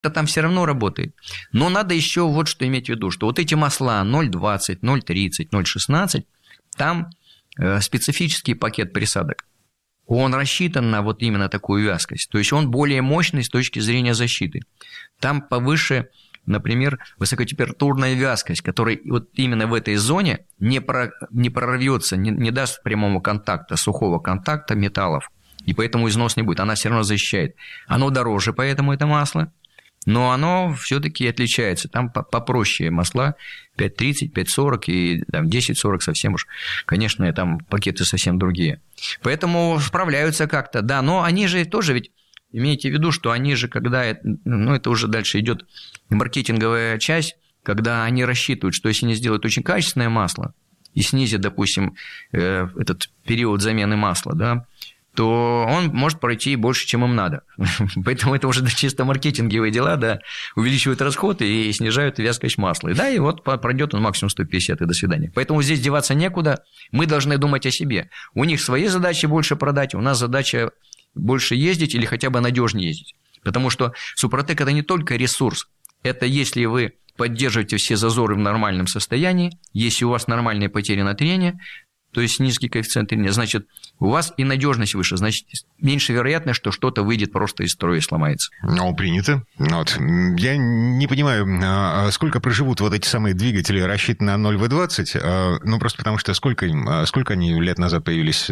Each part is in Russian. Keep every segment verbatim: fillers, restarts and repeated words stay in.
это там все равно работает. Но надо еще вот что иметь в виду, что вот эти масла ноль двадцать, ноль тридцать, ноль шестнадцать, там специфический пакет присадок. Он рассчитан на вот именно такую вязкость. То есть он более мощный с точки зрения защиты. Там повыше, например, высокотемпературная вязкость, которая вот именно в этой зоне не, про, не прорвется, не, не даст прямого контакта, сухого контакта металлов. И поэтому износ не будет. Она все равно защищает. Оно дороже, поэтому это масло. Но оно все-таки отличается. Там попроще масла пять тридцать, пять сорок и там, десять сорок совсем уж, конечно, там пакеты совсем другие. Поэтому справляются как-то, да, но они же тоже ведь, имейте в виду, что они же, когда, ну, это уже дальше идет маркетинговая часть, когда они рассчитывают, что если они сделают очень качественное масло и снизят, допустим, этот период замены масла, да, то он может пройти больше, чем им надо. Поэтому это уже чисто маркетинговые дела, да, увеличивают расход и снижают вязкость масла. И да, и вот пройдет он максимум сто пятьдесят, и до свидания. Поэтому здесь деваться некуда, мы должны думать о себе. У них свои задачи больше продать, у нас задача больше ездить или хотя бы надежнее ездить. Потому что Супротек – это не только ресурс, это если вы поддерживаете все зазоры в нормальном состоянии, если у вас нормальные потери на трение, то есть низкий коэффициент трения, значит, у вас и надежность выше, значит, меньше вероятность, что что-то выйдет просто из строя и сломается. Ну, принято. Вот. Я не понимаю, сколько проживут вот эти самые двигатели, рассчитанные на ноль вэ двадцать, ну, просто потому что сколько, сколько они лет назад появились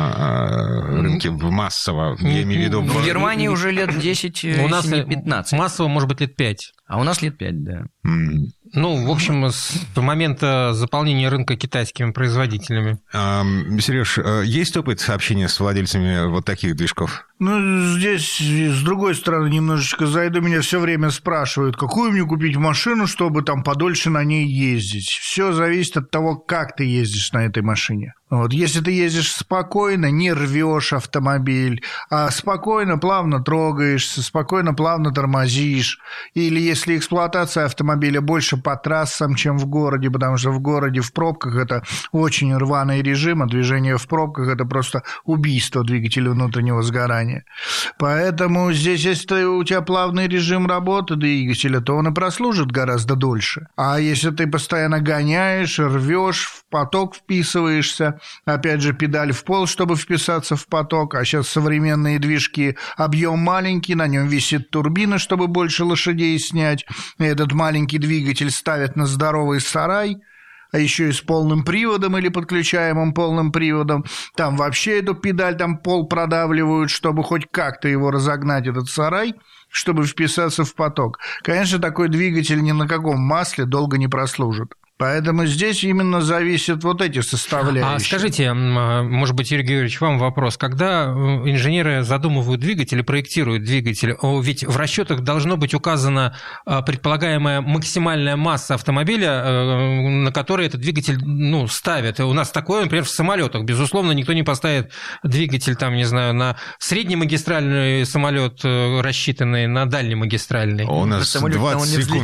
на рынке массово, я имею в виду... В Германии уже лет десять, у нас не пятнадцать. Массово, может быть, лет пять. А у нас лет пять, да. Mm. Ну, в общем, с момента заполнения рынка китайскими производителями. А, Сереж, есть опыт общения с владельцами вот таких движков? Ну, здесь, с другой стороны, немножечко зайду. Меня все время спрашивают, какую мне купить машину, чтобы там подольше на ней ездить. Все зависит от того, как ты ездишь на этой машине. Вот, если ты ездишь спокойно, не рвешь автомобиль, а спокойно, плавно трогаешься, спокойно, плавно тормозишь, или если эксплуатация автомобиля больше по трассам, чем в городе, потому что в городе в пробках это очень рваный режим, а движение в пробках это просто убийство двигателя внутреннего сгорания. Поэтому здесь, если у тебя плавный режим работы двигателя, то он и прослужит гораздо дольше. А если ты постоянно гоняешь, рвешь, в поток вписываешься, опять же, педаль в пол, чтобы вписаться в поток, а сейчас современные движки, объем маленький, на нем висит турбина, чтобы больше лошадей снять, и этот маленький двигатель ставят на здоровый сарай, а еще и с полным приводом или подключаемым полным приводом, там вообще эту педаль, там пол продавливают, чтобы хоть как-то его разогнать, этот сарай, чтобы вписаться в поток. Конечно, такой двигатель ни на каком масле долго не прослужит. Поэтому здесь именно зависят вот эти составляющие. А скажите, может быть, Юрий Георгиевич, вам вопрос. Когда инженеры задумывают двигатель, проектируют двигатель, ведь в расчетах должно быть указана предполагаемая максимальная масса автомобиля, на который этот двигатель, ну, ставят. У нас такое, например, в самолетах. Безусловно, никто не поставит двигатель, там, не знаю, на среднемагистральный самолет, рассчитанный на дальнемагистральный. У нас двадцать секунд.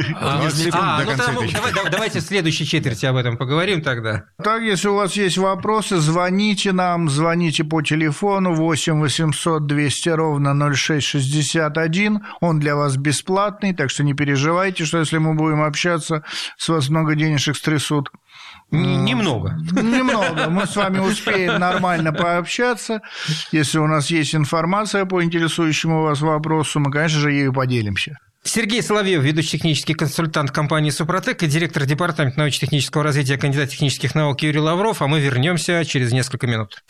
А, ну давайте в следующей четверти об этом поговорим тогда. Так, если у вас есть вопросы, звоните нам, звоните по телефону восемь восемьсот двести ровно ноль шесть шестьдесят один. Он для вас бесплатный, так что не переживайте, что если мы будем общаться, с вас много денежек стрясут. Немного. Немного. Мы с вами успеем нормально пообщаться. Если у нас есть информация по интересующему вас вопросу, мы, конечно же, ею поделимся. Сергей Соловьев, ведущий технический консультант компании «Супротек» и директор департамента научно-технического развития, кандидат технических наук Юрий Лавров, а мы вернемся через несколько минут.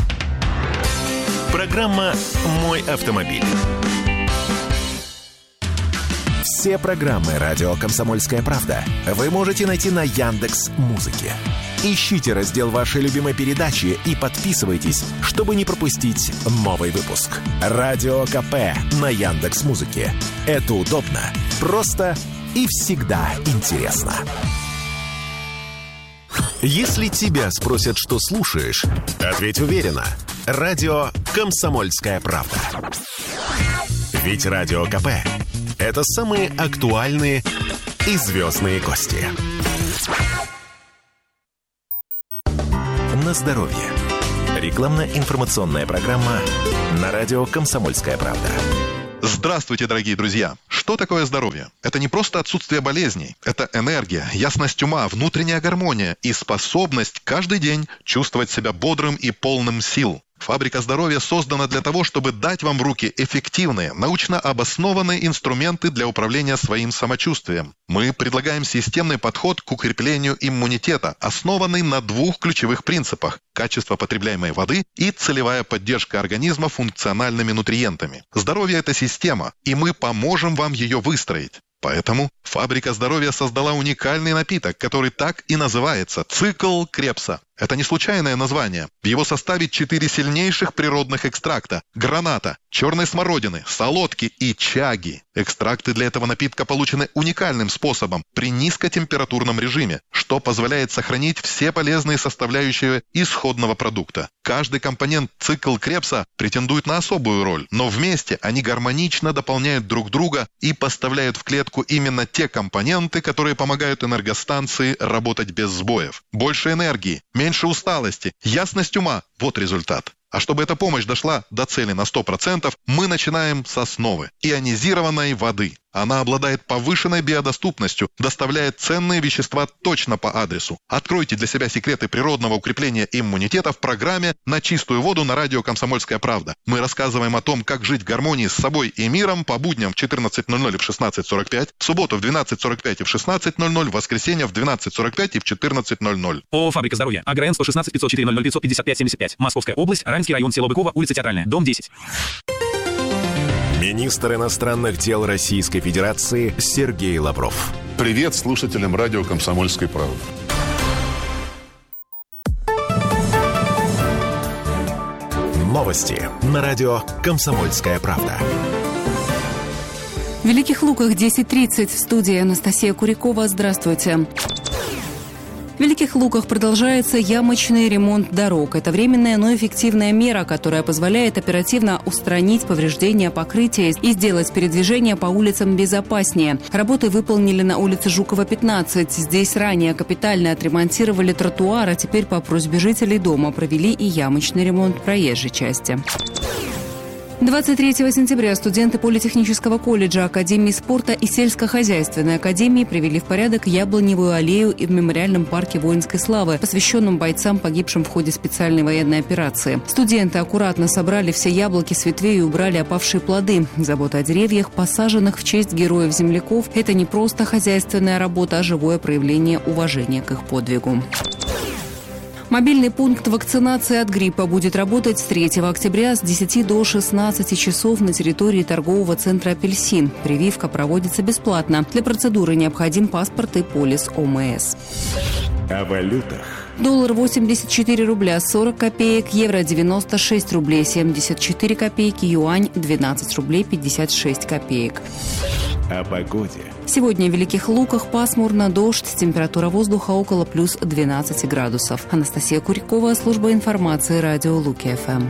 Программа «Мой автомобиль». Все программы «Радио Комсомольская правда» вы можете найти на Яндекс.Музыке. Ищите раздел вашей любимой передачи и подписывайтесь, чтобы не пропустить новый выпуск. Радио КП на Яндекс.Музыке. Это удобно, просто и всегда интересно. Если тебя спросят, что слушаешь, ответь уверенно. Радио «Комсомольская правда». Ведь Радио КП – это самые актуальные и звездные гости. На здоровье. Рекламно-информационная программа на радио «Комсомольская правда». Здравствуйте, дорогие друзья! Что такое здоровье? Это не просто отсутствие болезней. Это энергия, ясность ума, внутренняя гармония и способность каждый день чувствовать себя бодрым и полным сил. Фабрика здоровья создана для того, чтобы дать вам в руки эффективные, научно обоснованные инструменты для управления своим самочувствием. Мы предлагаем системный подход к укреплению иммунитета, основанный на двух ключевых принципах – качество потребляемой воды и целевая поддержка организма функциональными нутриентами. Здоровье – это система, и мы поможем вам ее выстроить. Поэтому Фабрика здоровья создала уникальный напиток, который так и называется – «Цикл Крепса». Это не случайное название. В его составе четыре сильнейших природных экстракта – граната, черной смородины, солодки и чаги. Экстракты для этого напитка получены уникальным способом при низкотемпературном режиме, что позволяет сохранить все полезные составляющие исходного продукта. Каждый компонент «Цикл Крепса» претендует на особую роль, но вместе они гармонично дополняют друг друга и поставляют в клетку именно те компоненты, которые помогают энергостанции работать без сбоев. Больше энергии, меньше усталости, ясность ума – вот результат. А чтобы эта помощь дошла до цели на сто процентов, мы начинаем с основы – ионизированной воды. Она обладает повышенной биодоступностью, доставляет ценные вещества точно по адресу. Откройте для себя секреты природного укрепления иммунитета в программе «На чистую воду» на радио «Комсомольская правда». Мы рассказываем о том, как жить в гармонии с собой и миром по будням в четырнадцать ноль ноль и в шестнадцать сорок пять, в субботу в двенадцать сорок пять и в шестнадцать ноль ноль, в воскресенье в двенадцать сорок пять и в четырнадцать ноль ноль. ООО «Фабрика здоровья». АГРН сто шестнадцать пятьсот четыре ноль ноль пятьсот пятьдесят пять семьдесят пять. Московская область, Раменский район, село Быково, улица Театральная, дом десять. Министр иностранных дел Российской Федерации Сергей Лавров. Привет слушателям радио «Комсомольской правды». Новости на радио «Комсомольская правда». В Великих Луках десять тридцать. В студии Анастасия Курякова. Здравствуйте. В Великих Луках продолжается ямочный ремонт дорог. Это временная, но эффективная мера, которая позволяет оперативно устранить повреждения покрытия и сделать передвижение по улицам безопаснее. Работы выполнили на улице Жукова, пятнадцать. Здесь ранее капитально отремонтировали тротуар, а теперь по просьбе жителей дома провели и ямочный ремонт проезжей части. двадцать третьего сентября студенты Политехнического колледжа, Академии спорта и сельскохозяйственной академии привели в порядок Яблоневую аллею и в мемориальном парке воинской славы, посвященном бойцам, погибшим в ходе специальной военной операции. Студенты аккуратно собрали все яблоки с ветвей и убрали опавшие плоды. Забота о деревьях, посаженных в честь героев-земляков – это не просто хозяйственная работа, а живое проявление уважения к их подвигу. Мобильный пункт вакцинации от гриппа будет работать с третьего октября с десяти до шестнадцати часов на территории торгового центра «Апельсин». Прививка проводится бесплатно. Для процедуры необходим паспорт и полис ОМС. О валютах. Доллар восемьдесят четыре рубля сорок копеек, евро девяносто шесть рублей семьдесят четыре копейки, юань двенадцать рублей пятьдесят шесть копеек. О погоде. Сегодня в Великих Луках пасмурно, дождь, температура воздуха около плюс двенадцати градусов. Анастасия Курякова, служба информации, радио Луки-ФМ.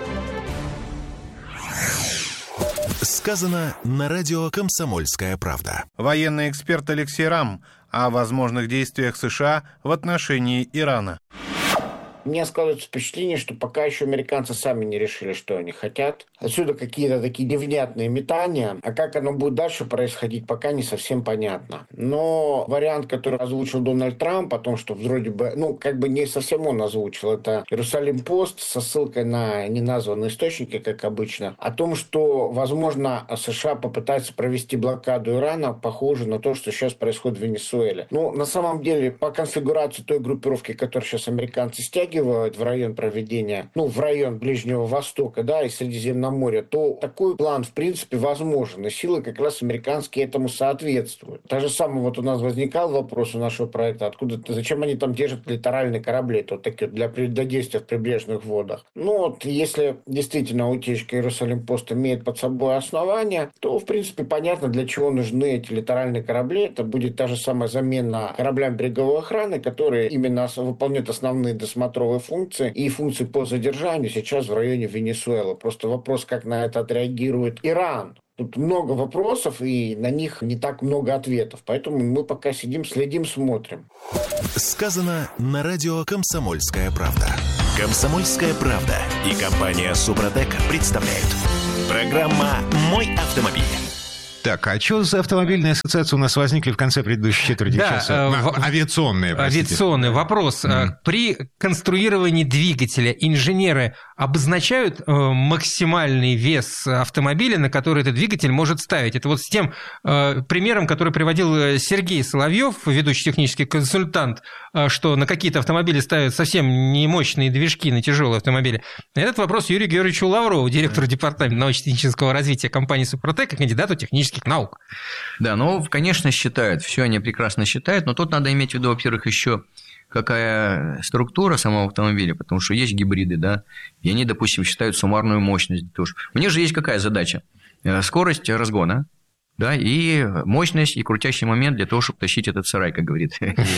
Сказано на радио «Комсомольская правда». Военный эксперт Алексей Рам о возможных действиях США в отношении Ирана. У меня складывается впечатление, что пока еще американцы сами не решили, что они хотят. Отсюда какие-то такие невнятные метания. А как оно будет дальше происходить, пока не совсем понятно. Но вариант, который озвучил Дональд Трамп, о том, что вроде бы, ну, как бы не совсем он озвучил, это Иерусалим-Пост со ссылкой на неназванные источники, как обычно, о том, что, возможно, США попытаются провести блокаду Ирана, похоже на то, что сейчас происходит в Венесуэле. Ну, на самом деле, по конфигурации той группировки, которую сейчас американцы стягивают в район проведения, ну, в район Ближнего Востока, да, и Средиземноморья, то такой план, в принципе, возможен. И силы как раз американские этому соответствуют. Так же самое вот у нас возникал вопрос у нашего проекта, откуда, зачем они там держат литеральные корабли, то такие для, для действия в прибрежных водах. Ну, вот, если действительно утечка Иерусалим-Пост имеет под собой основания, то, в принципе, понятно, для чего нужны эти литеральные корабли. Это будет та же самая замена кораблям береговой охраны, которые именно выполняют основные досмотровые функции и функции по задержанию сейчас в районе Венесуэлы. Просто вопрос, как на это отреагирует Иран. Тут много вопросов, и на них не так много ответов. Поэтому мы пока сидим, следим, смотрим. Сказано на радио «Комсомольская правда». «Комсомольская правда» и компания «Супротек» представляют. Программа «Мой автомобиль». Так, а что за автомобильные ассоциации у нас возникли в конце предыдущей четверти Да, часа? в... А, авиационные, простите. Авиационный вопрос. Mm. При конструировании двигателя инженеры обозначают максимальный вес автомобиля, на который этот двигатель может ставить? Это вот с тем примером, который приводил Сергей Соловьев, ведущий технический консультант, что на какие-то автомобили ставят совсем немощные движки, на тяжелые автомобили. Этот вопрос Юрию Георгиевичу Лаврову, директору департамента научно-технического развития компании «Супротек» и кандидату технических наук. Да, ну, конечно, считают, все они прекрасно считают, но тут надо иметь в виду, во-первых, еще какая структура самого автомобиля, потому что есть гибриды, да, и они, допустим, считают суммарную мощность тоже. У них же есть какая задача? Скорость разгона, да, и мощность, и крутящий момент для того, чтобы тащить этот сарай, как говорит.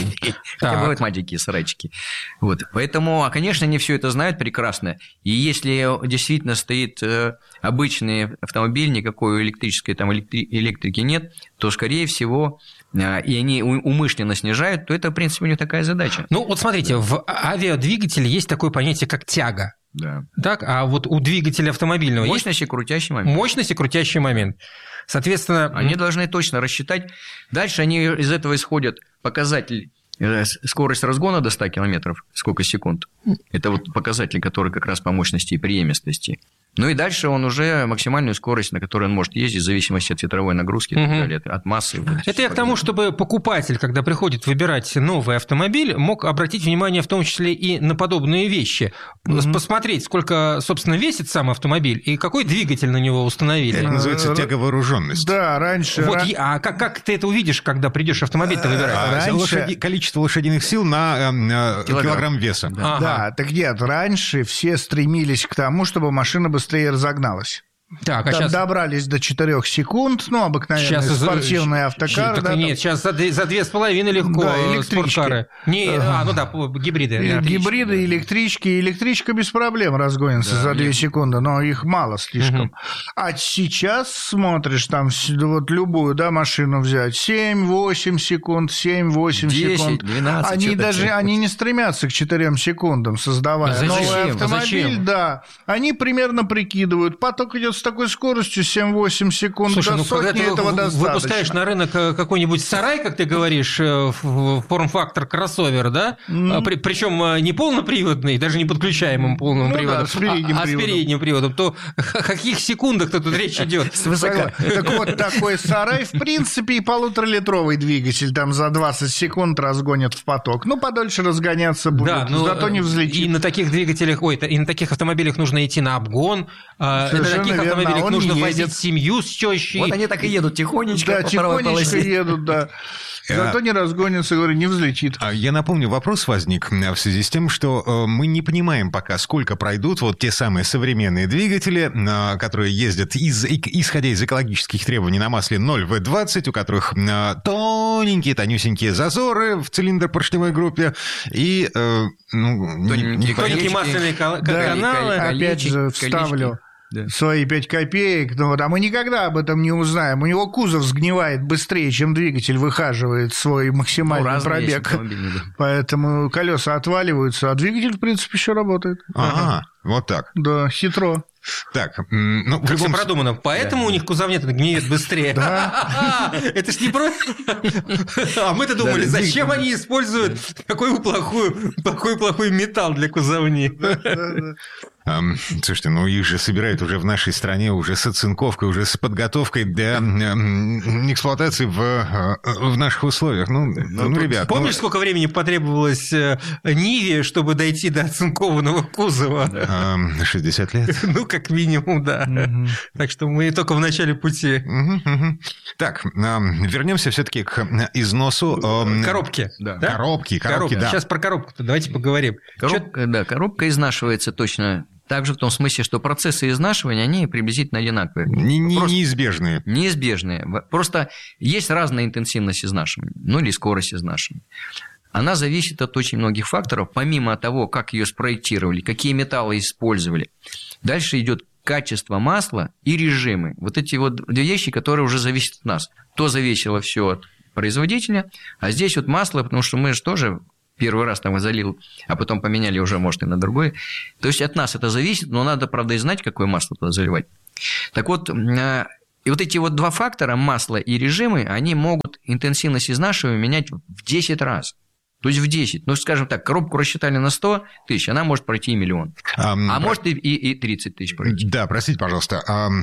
Хотя бывают маленькие сарайчики. Вот. Поэтому, а, конечно, они все это знают прекрасно. И если действительно стоит обычный автомобиль, никакой электрической там электрики нет, то, скорее всего, и они умышленно снижают, то это, в принципе, у них такая задача. Ну, вот смотрите, в авиадвигателе есть такое понятие, как тяга. Да. Так, а вот у двигателя автомобильного мощность есть... и крутящий момент. Мощность и крутящий момент. Соответственно... Они должны точно рассчитать. Дальше они из этого исходят показатель скорость разгона до ста километров, сколько секунд. Это вот показатель, который как раз по мощности и преемистости. Ну и дальше он уже максимальную скорость, на которой он может ездить, в зависимости от ветровой нагрузки и так далее, от массы. Это я к тому, чтобы покупатель, когда приходит выбирать новый автомобиль, мог обратить внимание в том числе и на подобные вещи. Mm-hmm. Посмотреть, сколько, собственно, весит сам автомобиль и какой двигатель на него установили. Это называется тяговооруженность. Да, раньше... Вот, а как, как ты это увидишь, когда придешь автомобиль-то выбирать? Раньше... Лошади... Количество лошадиных сил на э, килограмм. килограмм веса. Да. Ага. Да, так нет, раньше все стремились к тому, чтобы машина быстрее разогналась. Так, а Там сейчас... добрались до четырёх секунд, ну, обыкновенные сейчас спортивные за... автокары. Да, нет, там... сейчас за, за две с половиной легко да, спорткары. Не, а, ну да, гибриды. Гибриды, электрички. Электричка без проблем разгонится да, за две секунды, но их мало слишком. Угу. А сейчас смотришь, там вот любую да, машину взять, семь-восемь секунд, семь-восемь секунд. двенадцать, они даже они не стремятся к четырем секундам, создавая зачем? новый автомобиль. Зачем? Да, они примерно прикидывают, поток идет с такой скоростью семь-восемь секунд. Слушай, до ну, сотни когда ты этого достаточно. Выпускаешь на рынок какой-нибудь сарай, как ты говоришь, форм-фактор кроссовер, да? Mm. При, причем не полноприводный, даже не подключаемым полным ну, приводом, да, с передним а, а с передним приводом, то о каких секундах-то тут речь идет? Так, так вот, такой сарай, в принципе, и полуторалитровый двигатель там за двадцать секунд разгонят в поток. Ну, подольше разгоняться будет, да, но зато не взлетит. И на таких двигателях, ой, и на таких автомобилях нужно идти на обгон, совершенно на таких автомобилях а нужно возить семью с тещей. Вот они так и едут тихонечко. Да, тихонечко едут, да. Зато не разгонится, говорю, не взлетит. Я напомню, вопрос возник в связи с тем, что мы не понимаем пока, сколько пройдут вот те самые современные двигатели, которые ездят, из, исходя из экологических требований на масле ноль вэ двадцать, у которых тоненькие, тонюсенькие зазоры в цилиндр-поршневой группе и... Ну, тоненькие масляные каналы. Опять же, вставлю. Да. Свои пять копеек, ну, вот, а мы никогда об этом не узнаем. У него кузов сгнивает быстрее, чем двигатель выхаживает свой максимальный ну, пробег. Да. Поэтому колеса отваливаются, а двигатель, в принципе, еще работает. Ага, вот так. Да, хитро. Так, ну, в любом продумано. Поэтому да. у них кузов нет, гниет быстрее. Да. Это ж не просто. А мы-то думали, да, зачем они используют такой плохой, плохой, плохой металл для кузовни. Слушайте, ну их же собирают уже в нашей стране уже с оцинковкой, уже с подготовкой для эксплуатации в, в наших условиях. Ну, ну, ну ребят... Помнишь, ну... сколько времени потребовалось Ниве, чтобы дойти до оцинкованного кузова? шестьдесят лет. Ну, как минимум, да. Угу. Так что мы только в начале пути. Угу, угу. Так, вернемся все-таки к износу... Коробки. Да. Коробки, коробки, коробки. Да. Сейчас про коробку-то давайте поговорим. Коробка, Чё... Да, коробка изнашивается точно... Также в том смысле, что процессы изнашивания, они приблизительно одинаковые. Не, не, неизбежные. Неизбежные. Просто есть разная интенсивность изнашивания, ну или скорость изнашивания. Она зависит от очень многих факторов, помимо того, как ее спроектировали, какие металлы использовали. Дальше идет качество масла и режимы. Вот эти вот две вещи, которые уже зависят от нас. То зависело все от производителя, а здесь вот масло, потому что мы же тоже... Первый раз там залил, а потом поменяли уже, может, и на другое. То есть от нас это зависит, но надо, правда, и знать, какое масло туда заливать. Так вот, и вот эти вот два фактора, масло и режимы, они могут интенсивность изнашивания менять в десять раз. То есть в десять. Ну, скажем так, коробку рассчитали на сто тысяч, она может пройти и миллион. А, а про... может и, и, и тридцать тысяч пройти. Да, простите, пожалуйста.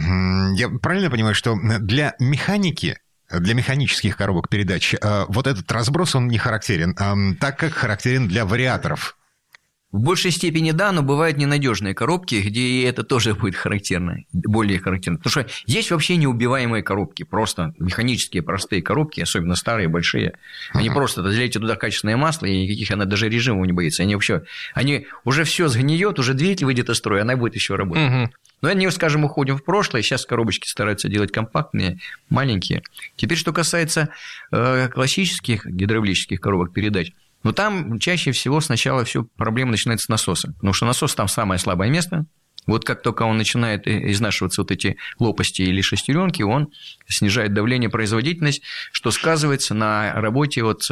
Я правильно понимаю, что для механики, для механических коробок передач вот этот разброс, он не характерен, так как характерен для вариаторов? В большей степени да, но бывают ненадежные коробки, где это тоже будет характерно, более характерно. Потому что есть вообще неубиваемые коробки, просто механические простые коробки, особенно старые, большие. Они uh-huh. просто залейте туда качественное масло, и никаких она даже режимов не боится. Они вообще, они уже все сгниет, уже двигатель выйдет из строя, она будет еще работать. Uh-huh. Но они, скажем, уходим в прошлое, сейчас коробочки стараются делать компактные, маленькие. Теперь, что касается э, классических гидравлических коробок передач, но там чаще всего сначала все проблема начинается с насоса, потому что насос там самое слабое место. Вот как только он начинает изнашиваться вот эти лопасти или шестеренки, он снижает давление, производительность, что сказывается на работе вот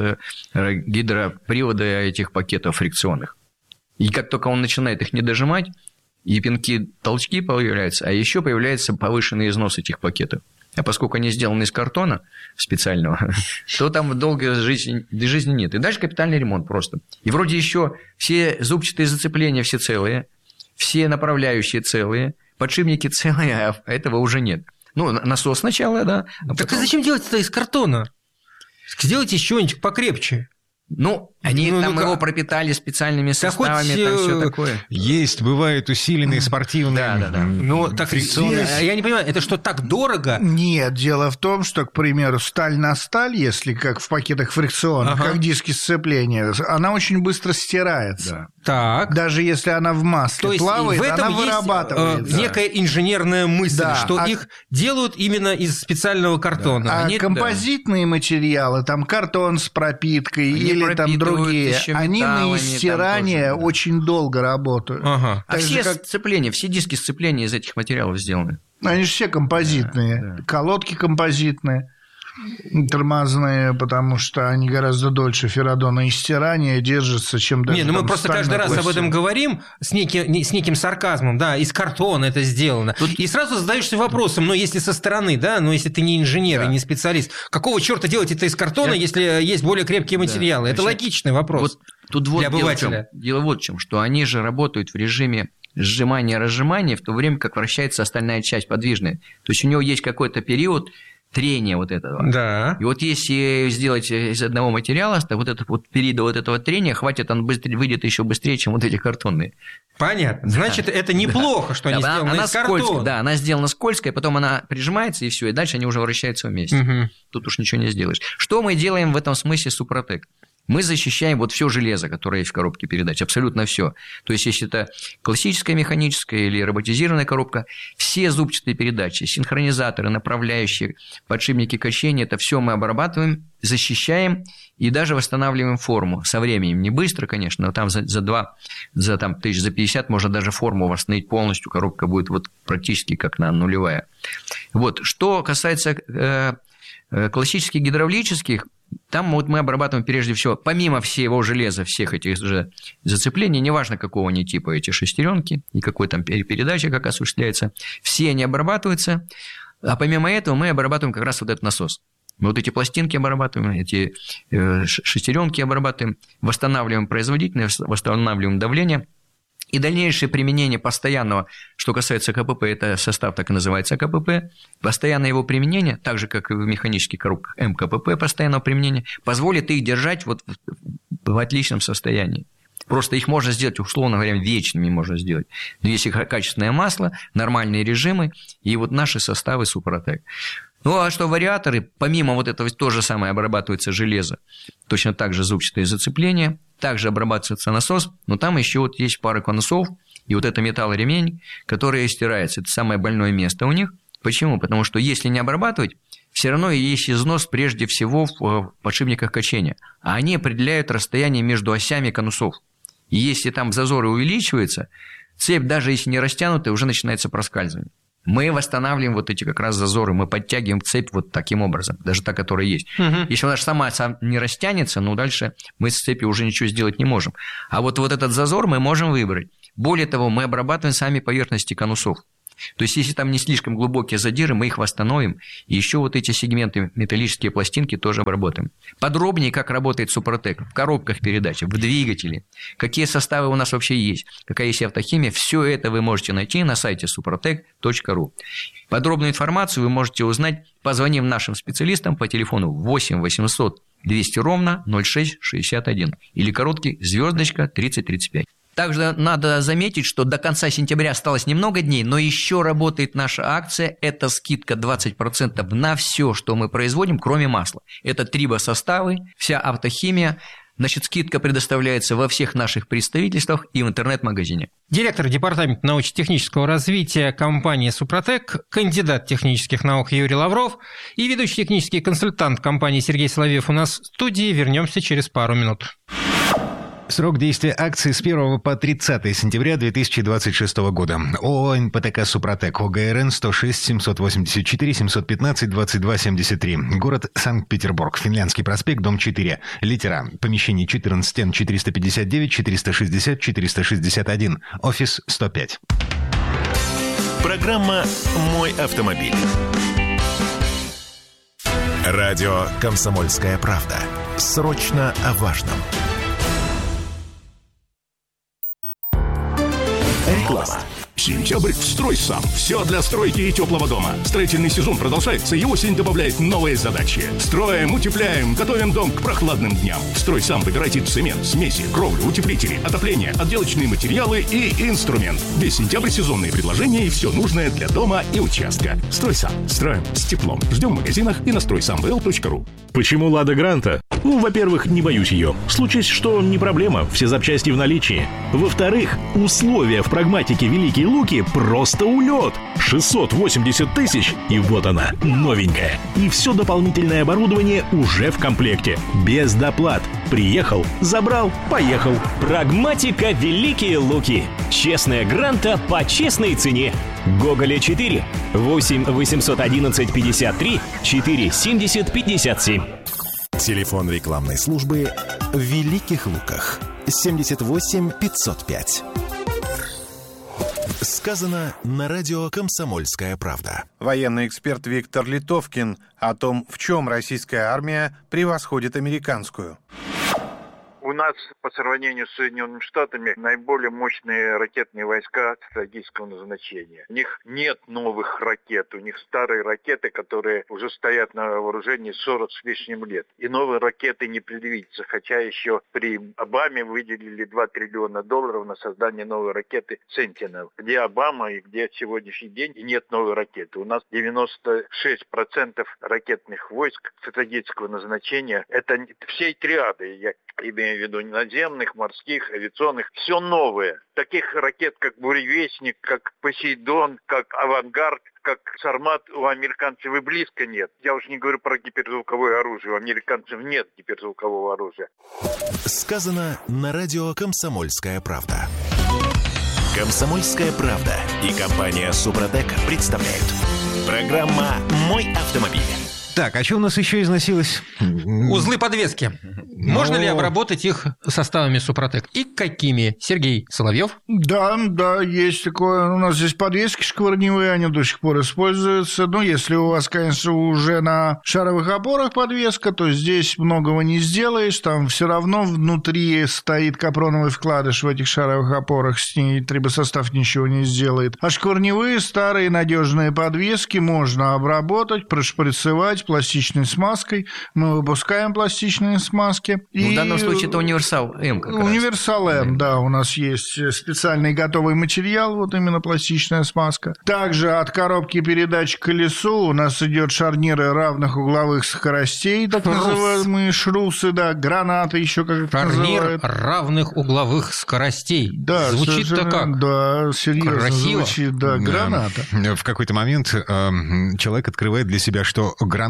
гидропривода этих пакетов фрикционных. И как только он начинает их не дожимать, и пинки, толчки появляются, а еще появляется повышенный износ этих пакетов. А поскольку они сделаны из картона специального, то там долгой жизни, жизни нет. И дальше капитальный ремонт просто. И вроде еще все зубчатые зацепления все целые, все направляющие целые, подшипники целые, а этого уже нет. Ну, насос сначала, да. А так потом... а зачем делать это из картона? Сделайте что-нибудь покрепче. Ну, они ну, там ну, его пропитали специальными составами, хоть... там все такое. Есть, бывают усиленные спортивные. Да, да, да. Ну, так фрикционные. Я не понимаю, это что, так дорого? Нет, дело в том, что, к примеру, сталь на сталь, если как в пакетах фрикционных, ага. как диски сцепления, она очень быстро стирается. Да. Так. Даже если она в масле то есть плавает, в этом она вырабатывается. Есть некая инженерная мысль, да. что а... их делают именно из специального картона. Да. А Они... композитные да. материалы, там картон с пропиткой они или там другие, они на стирание очень долго работают. Ага. А все как... сцепления, все диски сцепления из этих материалов сделаны. Они же все композитные, да, да. колодки композитные. Тормозные, потому что они гораздо дольше феррадона и стирания держатся, чем даже. Не, ну мы просто каждый раз об этом говорим с, неки, с неким сарказмом, да, из картона это сделано. Тут... И сразу задаешься вопросом, но если со стороны, да, но если ты не инженер да. и не специалист, какого черта делать это из картона, Я... если есть более крепкие материалы? Да. Это Значит, логичный вопрос вот, тут вот для обывателя. Дело, дело вот в чем, что они же работают в режиме сжимания-разжимания, в то время как вращается остальная часть подвижная. То есть у него есть какой-то период трения вот этого. Да. И вот если сделать из одного материала, то вот этот вот период вот этого трения хватит, он быстрее, выйдет еще быстрее, чем вот эти картонные. Понятно. Значит, да. это неплохо, да. что они да, сделаны она из картона. Скользкая, да, она сделана скользкая, потом она прижимается, и все, и дальше они уже вращаются вместе. Угу. Тут уж ничего не сделаешь. Что мы делаем в этом смысле Супротек? Мы защищаем вот все железо, которое есть в коробке передач, абсолютно все. То есть, если это классическая механическая или роботизированная коробка, все зубчатые передачи, синхронизаторы, направляющие, подшипники качения, это все мы обрабатываем, защищаем и даже восстанавливаем форму со временем. Не быстро, конечно, но там за, за два, за там, тысяч, за пятьдесят можно даже форму восстановить полностью, коробка будет вот практически как на нулевая. Вот. Что касается э, э, классических гидравлических, там вот мы обрабатываем прежде всего, помимо всего железа, всех этих же зацеплений, неважно какого они типа эти шестеренки и какой там передача как осуществляется, все они обрабатываются, а помимо этого мы обрабатываем как раз вот этот насос. Мы вот эти пластинки обрабатываем, эти шестеренки обрабатываем, восстанавливаем производительность, восстанавливаем давление. И дальнейшее применение постоянного, что касается КПП, это состав так и называется КПП, постоянное его применение, так же, как и в механических коробках МКПП постоянного применения, позволит их держать вот в отличном состоянии. Просто их можно сделать, условно говоря, вечными можно сделать. Но если качественное масло, нормальные режимы и вот наши составы Супротек. Ну, а что вариаторы, помимо вот этого то же самое обрабатывается железо, точно так же зубчатые зацепления, также обрабатывается насос, но там еще вот есть пара конусов, и вот это металлоремень, который стирается. Это самое больное место у них. Почему? Потому что если не обрабатывать, все равно есть износ прежде всего в подшипниках качения, а они определяют расстояние между осями конусов. И если там зазоры увеличиваются, цепь, даже если не растянутая, уже начинается проскальзывание. Мы восстанавливаем вот эти как раз зазоры, мы подтягиваем цепь вот таким образом, даже та, которая есть. Угу. Если она же сама не растянется, ну дальше мы с цепью уже ничего сделать не можем. А вот, вот этот зазор мы можем выбрать. Более того, мы обрабатываем сами поверхности конусов. То есть, если там не слишком глубокие задиры, мы их восстановим. И еще вот эти сегменты, металлические пластинки тоже обработаем. Подробнее, как работает Супротек в коробках передач, в двигателе, какие составы у нас вообще есть, какая есть автохимия, все это вы можете найти на сайте супротек точка ру. Подробную информацию вы можете узнать, позвонив нашим специалистам по телефону восемь восемьсот двести ровно ноль шесть шестьдесят один или короткий звездочка тридцать тридцать пять. Также надо заметить, что до конца сентября осталось немного дней, но еще работает наша акция. Это скидка двадцать процентов на все, что мы производим, кроме масла. Это трибосоставы, вся автохимия. Значит, скидка предоставляется во всех наших представительствах и в интернет-магазине. Директор департамента научно-технического развития компании «Супротек», кандидат технических наук Юрий Лавров и ведущий технический консультант компании Сергей Соловьев у нас в студии. Вернемся через пару минут. Срок действия акции с первого по тридцатое сентября две тысячи двадцать шестого года. ООО «НПТК Супротек», ОГРН сто шесть семьсот восемьдесят четыре семьсот пятнадцать двадцать два семьдесят три. Город Санкт-Петербург. Финляндский проспект, дом четыре. Литера. Помещение четырнадцать Н четыреста пятьдесят девять четыреста шестьдесят четыреста шестьдесят один. Офис сто пять. Программа «Мой автомобиль». Радио «Комсомольская правда». Срочно о важном. Реклама. Сентябрь в «Стройсам». Все для стройки и теплого дома. Строительный сезон продолжается, и осень добавляет новые задачи. Строим, утепляем, готовим дом к прохладным дням. В «Стройсам» выбирайте цемент, смеси, кровлю, утеплители, отопление, отделочные материалы и инструмент. Весь сентябрь сезонные предложения и все нужное для дома и участка. «Стройсам». Строим с теплом. Ждем в магазинах и на стройсам вэ эл точка ру. Почему «Лада Гранта»? Ну, во-первых, не боюсь ее. Случись, что не проблема, все запчасти в наличии. Во-вторых, условия в прагматике «Великие Луки» просто улет. шестьсот восемьдесят тысяч, и вот она, новенькая. И все дополнительное оборудование уже в комплекте. Без доплат. Приехал, забрал, поехал. Прагматика «Великие Луки». Честная Гранта по честной цене. Гоголя четыре. восемь восемьсот одиннадцать пятьдесят три четыре семьдесят пятьдесят семь. Телефон рекламной службы в Великих Луках. семьдесят восемь пятьсот пять. Сказано на радио «Комсомольская правда». Военный эксперт Виктор Литовкин о том, в чем российская армия превосходит американскую. У нас по сравнению с Соединенными Штатами наиболее мощные ракетные войска стратегического назначения. У них нет новых ракет, у них старые ракеты, которые уже стоят на вооружении сорок с лишним лет. И новые ракеты не предвидится, хотя еще при Обаме выделили два триллиона долларов на создание новой ракеты «Сентинел». Где Обама и где сегодняшний день, и нет новой ракеты. У нас девяносто шесть процентов ракетных войск стратегического назначения. Это всей триады, я имею в виду наземных, морских, авиационных, все новое. Таких ракет, как «Буревестник», как «Посейдон», как «Авангард», как «Сармат» у американцев и близко нет. Я уж не говорю про гиперзвуковое оружие. У американцев нет гиперзвукового оружия. Сказано на радио «Комсомольская правда». «Комсомольская правда» и компания «Супротек» представляют. Программа «Мой автомобиль». Так, а что у нас еще износилось? Узлы подвески. Но... Можно ли обработать их составами Супротек? И какими? Сергей Соловьев? Да, да, есть такое. У нас здесь подвески шкварневые, они до сих пор используются. Ну, если у вас, конечно, уже на шаровых опорах подвеска, то здесь многого не сделаешь. Там все равно внутри стоит капроновый вкладыш в этих шаровых опорах. С ней трибосостав ничего не сделает. А шкварневые старые надежные подвески можно обработать, прошприцевать пластичной смазкой. Мы выпускаем пластичные смазки. Ну, и... В данном случае это универсал М как Универсал раз. М, да. У нас есть специальный готовый материал, вот именно пластичная смазка. Также от коробки передач к колесу у нас идет шарниры равных угловых скоростей, так Шрус. называемые шрусы, да, гранаты еще как это Шарнир называют. равных угловых скоростей. Да, звучит-то как? Да, серьезно Красиво. звучит, да, граната. В какой-то момент э, человек открывает для себя, что граната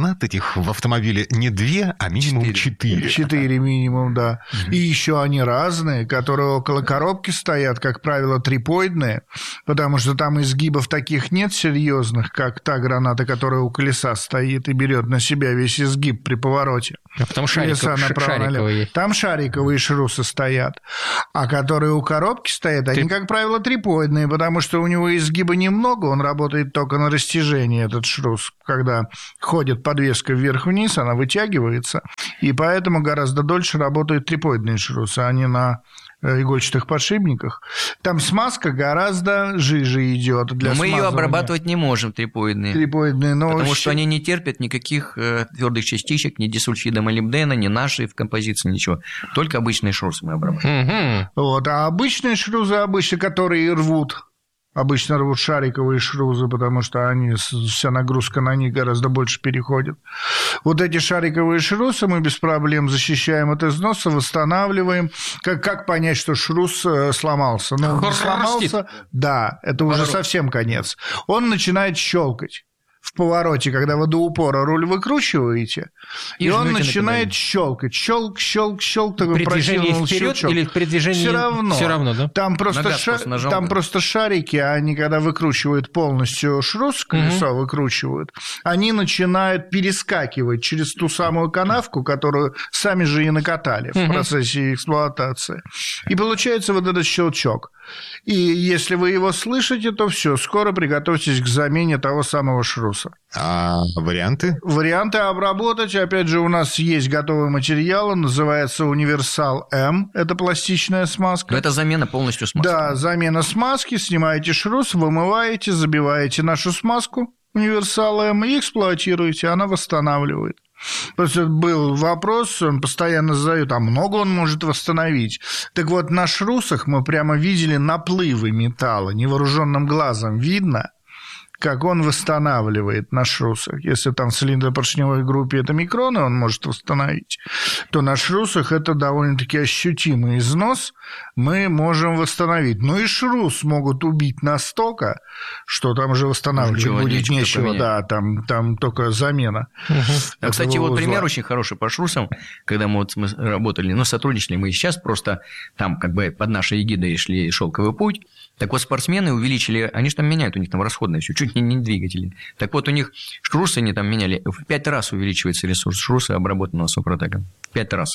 гранат этих в автомобиле не две, а минимум четыре. Четыре минимум, да. И еще они разные, которые около коробки стоят, как правило, трипоидные, потому что там изгибов таких нет серьезных, как та граната, которая у колеса стоит и берет на себя весь изгиб при повороте. А потом шариков, шариковые. Там шариковые шрусы стоят. А которые у коробки стоят, они, Ты... как правило, трипоидные, потому что у него изгиба немного, он работает только на растяжение, этот шрус. Когда ходит подвеска вверх-вниз, она вытягивается, и поэтому гораздо дольше работают трипоидные шрусы, а не на игольчатых подшипниках. Там смазка гораздо жиже идет для но мы смазывания. ее обрабатывать не можем, трипоидные. Трипоидные, но потому вообще... что они не терпят никаких твердых частичек, ни дисульфида молибдена, ни нашей в композиции, ничего. Только обычные шрусы мы обрабатываем. Угу. Вот, а обычные шрузы, обычно, которые рвут, обычно рвут шариковые шрузы, потому что они, вся нагрузка на них гораздо больше переходит. Вот эти шариковые шрузы мы без проблем защищаем от износа, восстанавливаем. Как, как понять, что шрус сломался? Ну, не сломался, да, это уже совсем конец. Он начинает щелкать в повороте, когда вы до упора руль выкручиваете, и, и он начинает щелкать. Щелк, щелк, щелк. При движении вперед щелчок. Или при движении... Все равно. Все равно, да? Там, просто, ша... нажал, Там да. просто шарики, они когда выкручивают полностью шрус, колесо угу. выкручивают, они начинают перескакивать через ту самую канавку, которую сами же и накатали угу. в процессе эксплуатации. И получается вот этот щелчок. И если вы его слышите, то все, скоро приготовьтесь к замене того самого шруса. А варианты? Варианты обработать. Опять же, у нас есть готовый материал, он называется Универсал М. Это пластичная смазка. Но это замена полностью смазки. Да, замена смазки. Снимаете шрус, вымываете, забиваете нашу смазку Универсал М и эксплуатируете, она восстанавливает. Просто был вопрос, он постоянно задает, а много он может восстановить? Так вот, на шрусах мы прямо видели наплывы металла, невооруженным глазом видно, как он восстанавливает на шрусах. Если там в цилиндропоршневой группе это микроны, он может восстановить, то на шрусах это довольно-таки ощутимый износ, мы можем восстановить. Ну и шрус могут убить настолько, что там уже восстанавливать будет нечего, да, там, там только замена. Угу. А, кстати, вот пример очень хороший по шрусам, когда мы, вот мы работали, ну, сотрудничали мы и сейчас, просто там как бы под нашей эгидой шли шелковый путь. Так вот, спортсмены увеличили, они же там меняют, у них там расходное все, чуть не, не двигатели. Так вот, у них шрусы они там меняли, в пять раз увеличивается ресурс шруса, обработанного Супротеком. Пять раз.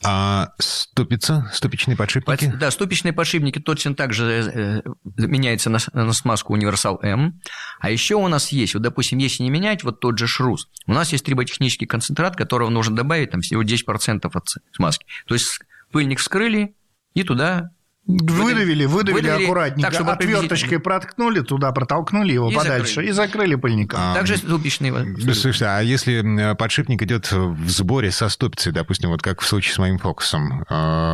А ступица, ступичные подшипники? Под, да, ступичные подшипники точно так же э, меняется на, на смазку Универсал М. А еще у нас есть, вот, допустим, если не менять вот тот же шрус, у нас есть триботехнический концентрат, которого нужно добавить там всего десять процентов от смазки. То есть пыльник вскрыли и туда... Выдавили, выдавили, выдавили аккуратненько, так, чтобы отверточкой приблизительно... проткнули, туда протолкнули его и подальше закрыли. И закрыли пыльником. А, Также ступичные. Слушайте, а если подшипник идет в сборе со ступицей, допустим, вот как в случае с моим фокусом,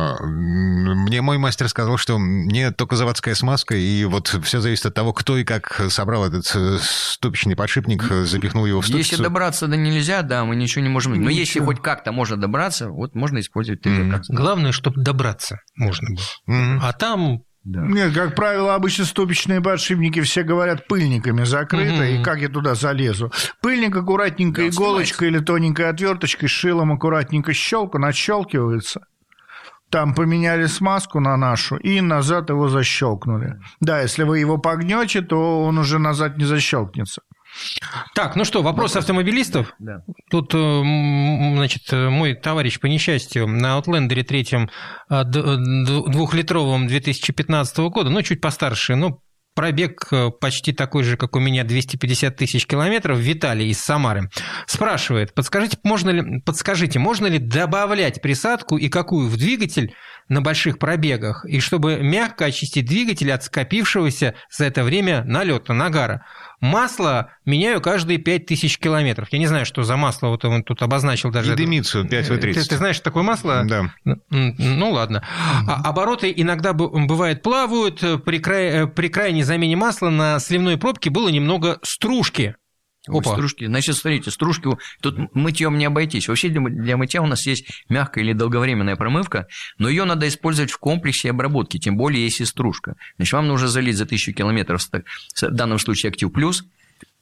мне мой мастер сказал, что мне только заводская смазка, и вот все зависит от того, кто и как собрал этот ступичный подшипник, запихнул его в ступицу. Если добраться да нельзя, да, мы ничего не можем. Но ничего. Если хоть как-то можно добраться, вот можно использовать три процента. Mm-hmm. Главное, чтобы добраться можно было. Mm-hmm. А там... Да. Нет, как правило, обычно ступичные подшипники все говорят пыльниками закрыто, mm-hmm. и как я туда залезу. Пыльник аккуратненько, да, иголочкой или тоненькой отверточкой, шилом аккуратненько щелку, отщелкивается. Там поменяли смазку на нашу и назад его защелкнули. Да, если вы его погнете, то он уже назад не защелкнется. Так, ну что, вопрос автомобилистов? Да. Тут, значит, мой товарищ по несчастью на Аутлендере третьем двухлитровом две тысячи пятнадцатого года, ну, чуть постарше, ну, пробег почти такой же, как у меня, двести пятьдесят тысяч километров, Виталий из Самары спрашивает, подскажите, можно ли, подскажите, можно ли добавлять присадку и какую в двигатель на больших пробегах, и чтобы мягко очистить двигатель от скопившегося за это время налета, нагара. Масло меняю каждые пять тысяч километров. Я не знаю, что за масло, вот он тут обозначил даже. Едемицу пять вэ тридцать. Ты, ты знаешь такое масло? Да. Ну, ладно. А обороты иногда, бывает, плавают. При, край, при крайней замене масла на сливной пробке было немного стружки. Опа. Стружки. Значит, смотрите, стружки, тут мытьем не обойтись. Вообще для мытья у нас есть мягкая или долговременная промывка, но ее надо использовать в комплексе обработки, тем более если стружка. Значит, вам нужно залить за тысячу километров, в данном случае Актив Плюс,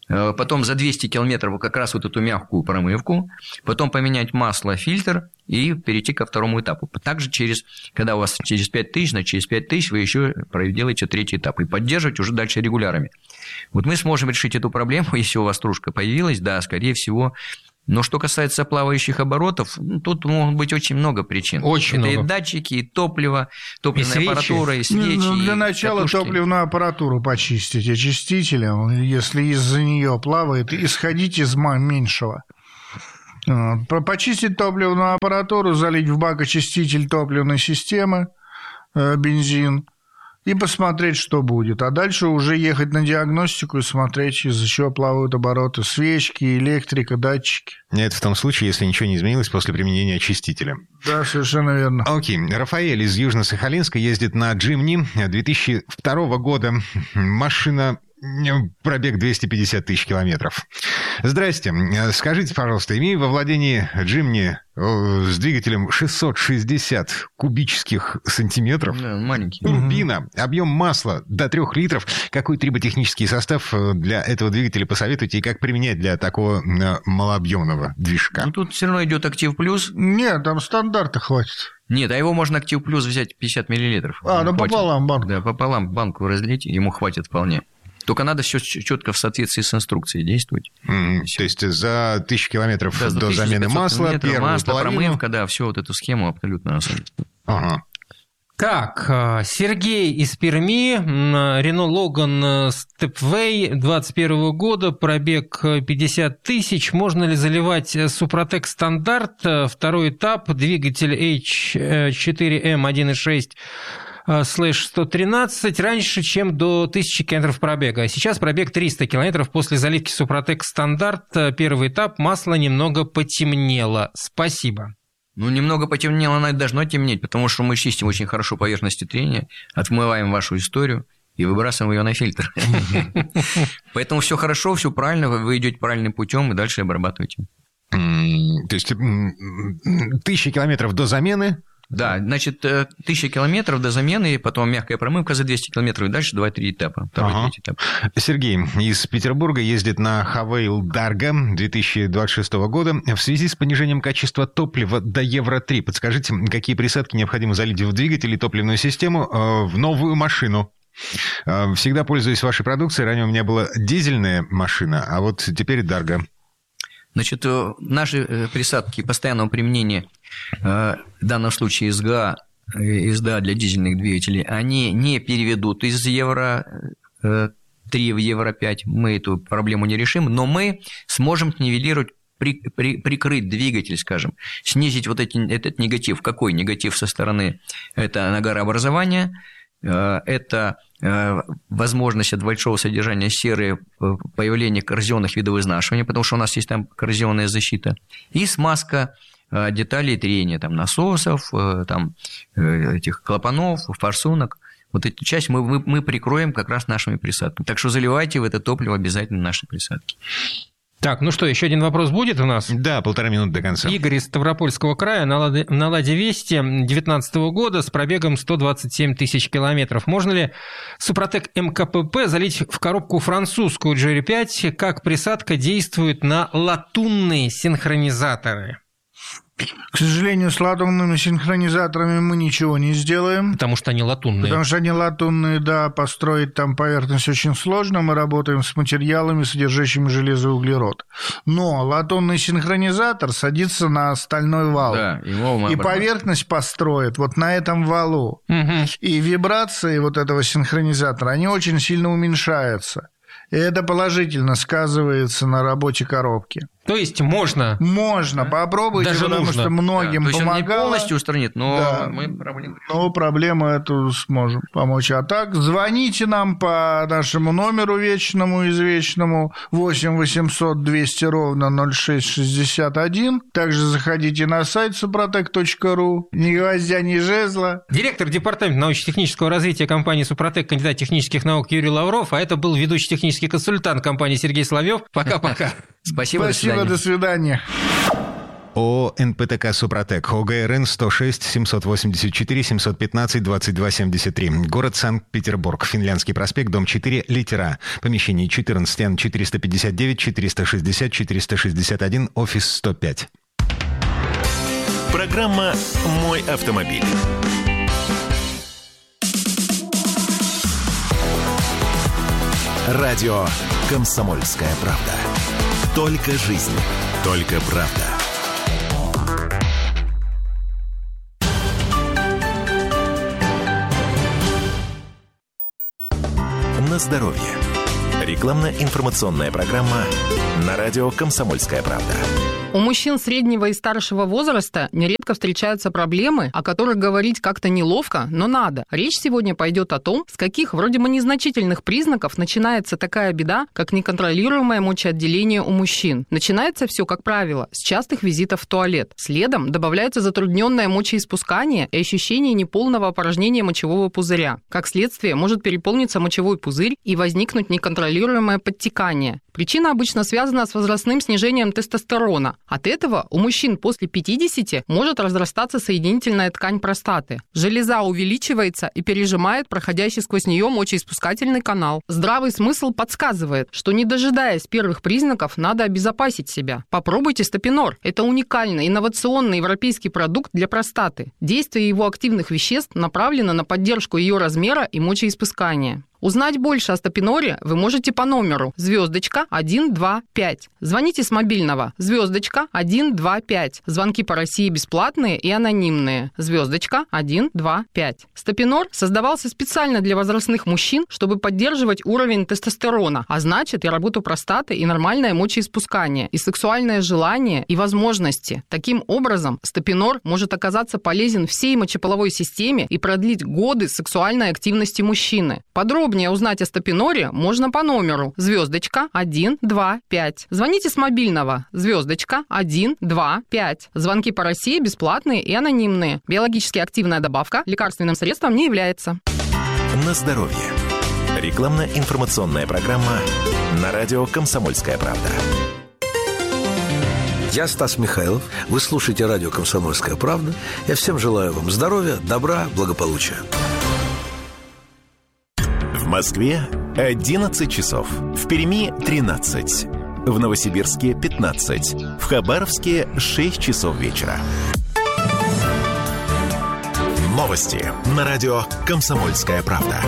потом за двести километров как раз вот эту мягкую промывку, потом поменять масло, фильтр и перейти ко второму этапу. Также через, когда у вас через пять тысяч, значит, через пять тысяч вы еще делаете третий этап и поддерживать уже дальше регулярами. Вот мы сможем решить эту проблему, если у вас стружка появилась, да, скорее всего. Но что касается плавающих оборотов, ну, тут могут быть очень много причин. Очень Это много. и датчики, и топливо, топливная и аппаратура, и свечи. Ну, для и начала катушки. топливную аппаратуру почистить очистителем, если из-за нее плавает, исходить из меньшего. Почистить топливную аппаратуру, залить в бак очиститель топливной системы, бензин, и посмотреть, что будет. А дальше уже ехать на диагностику и смотреть, из-за чего плавают обороты. Свечки, электрика, датчики. Это в том случае, если ничего не изменилось после применения очистителя. Да, совершенно верно. Окей. Рафаэль из Южно-Сахалинска ездит на Джимни две тысячи второго года. Машина... Пробег двести пятьдесят тысяч километров. Здрасте. Скажите, пожалуйста, имею во владении Джимни с двигателем шестьсот шестьдесят кубических сантиметров, да, маленький. турбина, объем масла до трех литров. Какой триботехнический состав для этого двигателя посоветуете и как применять для такого малообъемного движка? Ну, тут все равно идет Актив Плюс. Нет, там стандарта хватит. Нет, а его можно Актив Плюс взять пятьдесят миллилитров. А, ну хватит. пополам банку. Да, пополам банку разлить, ему хватит вполне. Только надо все четко в соответствии с инструкцией действовать. Mm-hmm. То есть за тысячу километров да, до замены масла, первую масло, половину... промывка, да, все вот эту схему абсолютно. Ага. Так, Сергей из Перми, Рено Логан Степвей двадцать первого года, пробег пятьдесят тысяч. Можно ли заливать Супротек стандарт, второй этап, двигатель эйч четыре эм один и шесть слэш сто тринадцать раньше, чем до тысячи километров пробега. Сейчас пробег триста километров после заливки Супротек стандарт. Первый этап, масло немного потемнело. Спасибо. Ну, немного потемнело, оно должно темнеть, потому что мы чистим очень хорошо поверхности трения, отмываем вашу историю и выбрасываем ее на фильтр. Поэтому все хорошо, все правильно, вы идете правильным путем и дальше обрабатываете. То есть тысяча километров до замены. Да, значит, тысяча километров до замены, потом мягкая промывка за двести километров, и дальше два-три этапа. Второй, ага. третий этап. Сергей из Петербурга ездит на Хавейл Дарго две тысячи двадцать шестого года. В связи с понижением качества топлива до Евро три, подскажите, какие присадки необходимо залить в двигатель и топливную систему в новую машину? Всегда пользуюсь вашей продукцией. Ранее у меня была дизельная машина, а вот теперь Дарго. Значит, наши присадки постоянного применения, в данном случае СГА, СДА для дизельных двигателей, они не переведут из Евро три в Евро пять. Мы эту проблему не решим, но мы сможем нивелировать, при, при, прикрыть двигатель, скажем, снизить вот эти, этот негатив. Какой негатив со стороны? Это нагарообразование, это возможность от большого содержания серы, появление коррозионных видов изнашивания, потому что у нас есть там коррозионная защита, и смазка деталей трения, там, насосов, там, этих клапанов, форсунок. Вот эту часть мы, мы, мы прикроем как раз нашими присадками. Так что заливайте в это топливо обязательно наши присадки. Так, ну что, еще один вопрос будет у нас? Да, полтора минуты до конца. Игорь из Ставропольского края на Ладе, на Ладе Вести две тысячи девятнадцатого года с пробегом сто двадцать семь тысяч километров. Можно ли Супротек эм ка пэ пэ залить в коробку французскую джи эр пять? Как присадка действует на латунные синхронизаторы? К сожалению, с латунными синхронизаторами мы ничего не сделаем. Потому что они латунные. Потому что они латунные, да, построить там поверхность очень сложно. Мы работаем с материалами, содержащими железо и углерод. Но латунный синхронизатор садится на стальной вал. Да, его и поверхность построит вот на этом валу. Угу. И вибрации вот этого синхронизатора, они очень сильно уменьшаются. И это положительно сказывается на работе коробки. То есть можно? Можно, попробуйте, даже потому нужно. что многим да, то есть помогало. Он не полностью устранит, но да. мы проблему решим. Но проблему эту сможем помочь. А так, звоните нам по нашему номеру вечному, извечному, восемь восемьсот двести ровно ноль шесть шестьдесят один. Также заходите на сайт супротек точка ру. Ни гвоздя, ни жезла. Директор департамента научно-технического развития компании «Супротек», кандидат технических наук Юрий Лавров, а это был ведущий технический консультант компании Сергей Соловьев. Пока-пока. Спасибо, Спасибо, до свидания. ООО эн пэ тэ ка «Супротек», о гэ эр эн сто шесть семьсот восемьдесят четыре семьсот пятнадцать двадцать два семьдесят три. Город Санкт-Петербург. Финляндский проспект, дом четыре, литера А. Помещение четырнадцать Н четыреста пятьдесят девять четыреста шестьдесят четыреста шестьдесят один, офис сто пять. Программа «Мой автомобиль». Радио «Комсомольская правда». Только жизнь, только правда. На здоровье. Рекламно-информационная программа на радио «Комсомольская правда». У мужчин среднего и старшего возраста нередко встречаются проблемы, о которых говорить как-то неловко, но надо. Речь сегодня пойдет о том, с каких вроде бы незначительных признаков начинается такая беда, как неконтролируемое мочеотделение у мужчин. Начинается все, как правило, с частых визитов в туалет. Следом добавляется затрудненное мочеиспускание и ощущение неполного опорожнения мочевого пузыря. Как следствие, может переполниться мочевой пузырь и возникнуть неконтролируемое подтекание. Причина обычно связана с возрастным снижением тестостерона. От этого у мужчин после пятидесяти может разрастаться соединительная ткань простаты. Железа увеличивается и пережимает проходящий сквозь нее мочеиспускательный канал. Здравый смысл подсказывает, что не дожидаясь первых признаков, надо обезопасить себя. Попробуйте Стапинор. Это уникальный инновационный европейский продукт для простаты. Действие его активных веществ направлено на поддержку ее размера и мочеиспускания. Узнать больше о Стапиноре вы можете по номеру звездочка один два пять. Звоните с мобильного звездочка один два пять. Звонки по России бесплатные и анонимные. Звездочка один два пять. Стапинор создавался специально для возрастных мужчин, чтобы поддерживать уровень тестостерона, а значит и работу простаты, и нормальное мочеиспускание, и сексуальное желание, и возможности. Таким образом, Стапинор может оказаться полезен всей мочеполовой системе и продлить годы сексуальной активности мужчины. Подробнее Подробнее узнать о Стапиноре можно по номеру звездочка один два пять. Звоните с мобильного звездочка один два пять. Звонки по России бесплатные и анонимные. Биологически активная добавка лекарственным средством не является. На здоровье. Рекламно-информационная программа на радио «Комсомольская правда». Я Стас Михайлов. Вы слушаете радио «Комсомольская правда». Я всем желаю вам здоровья, добра, благополучия. В Москве одиннадцать часов. В Перми тринадцать. В Новосибирске пятнадцать. В Хабаровске шесть часов вечера. Новости на радио «Комсомольская правда».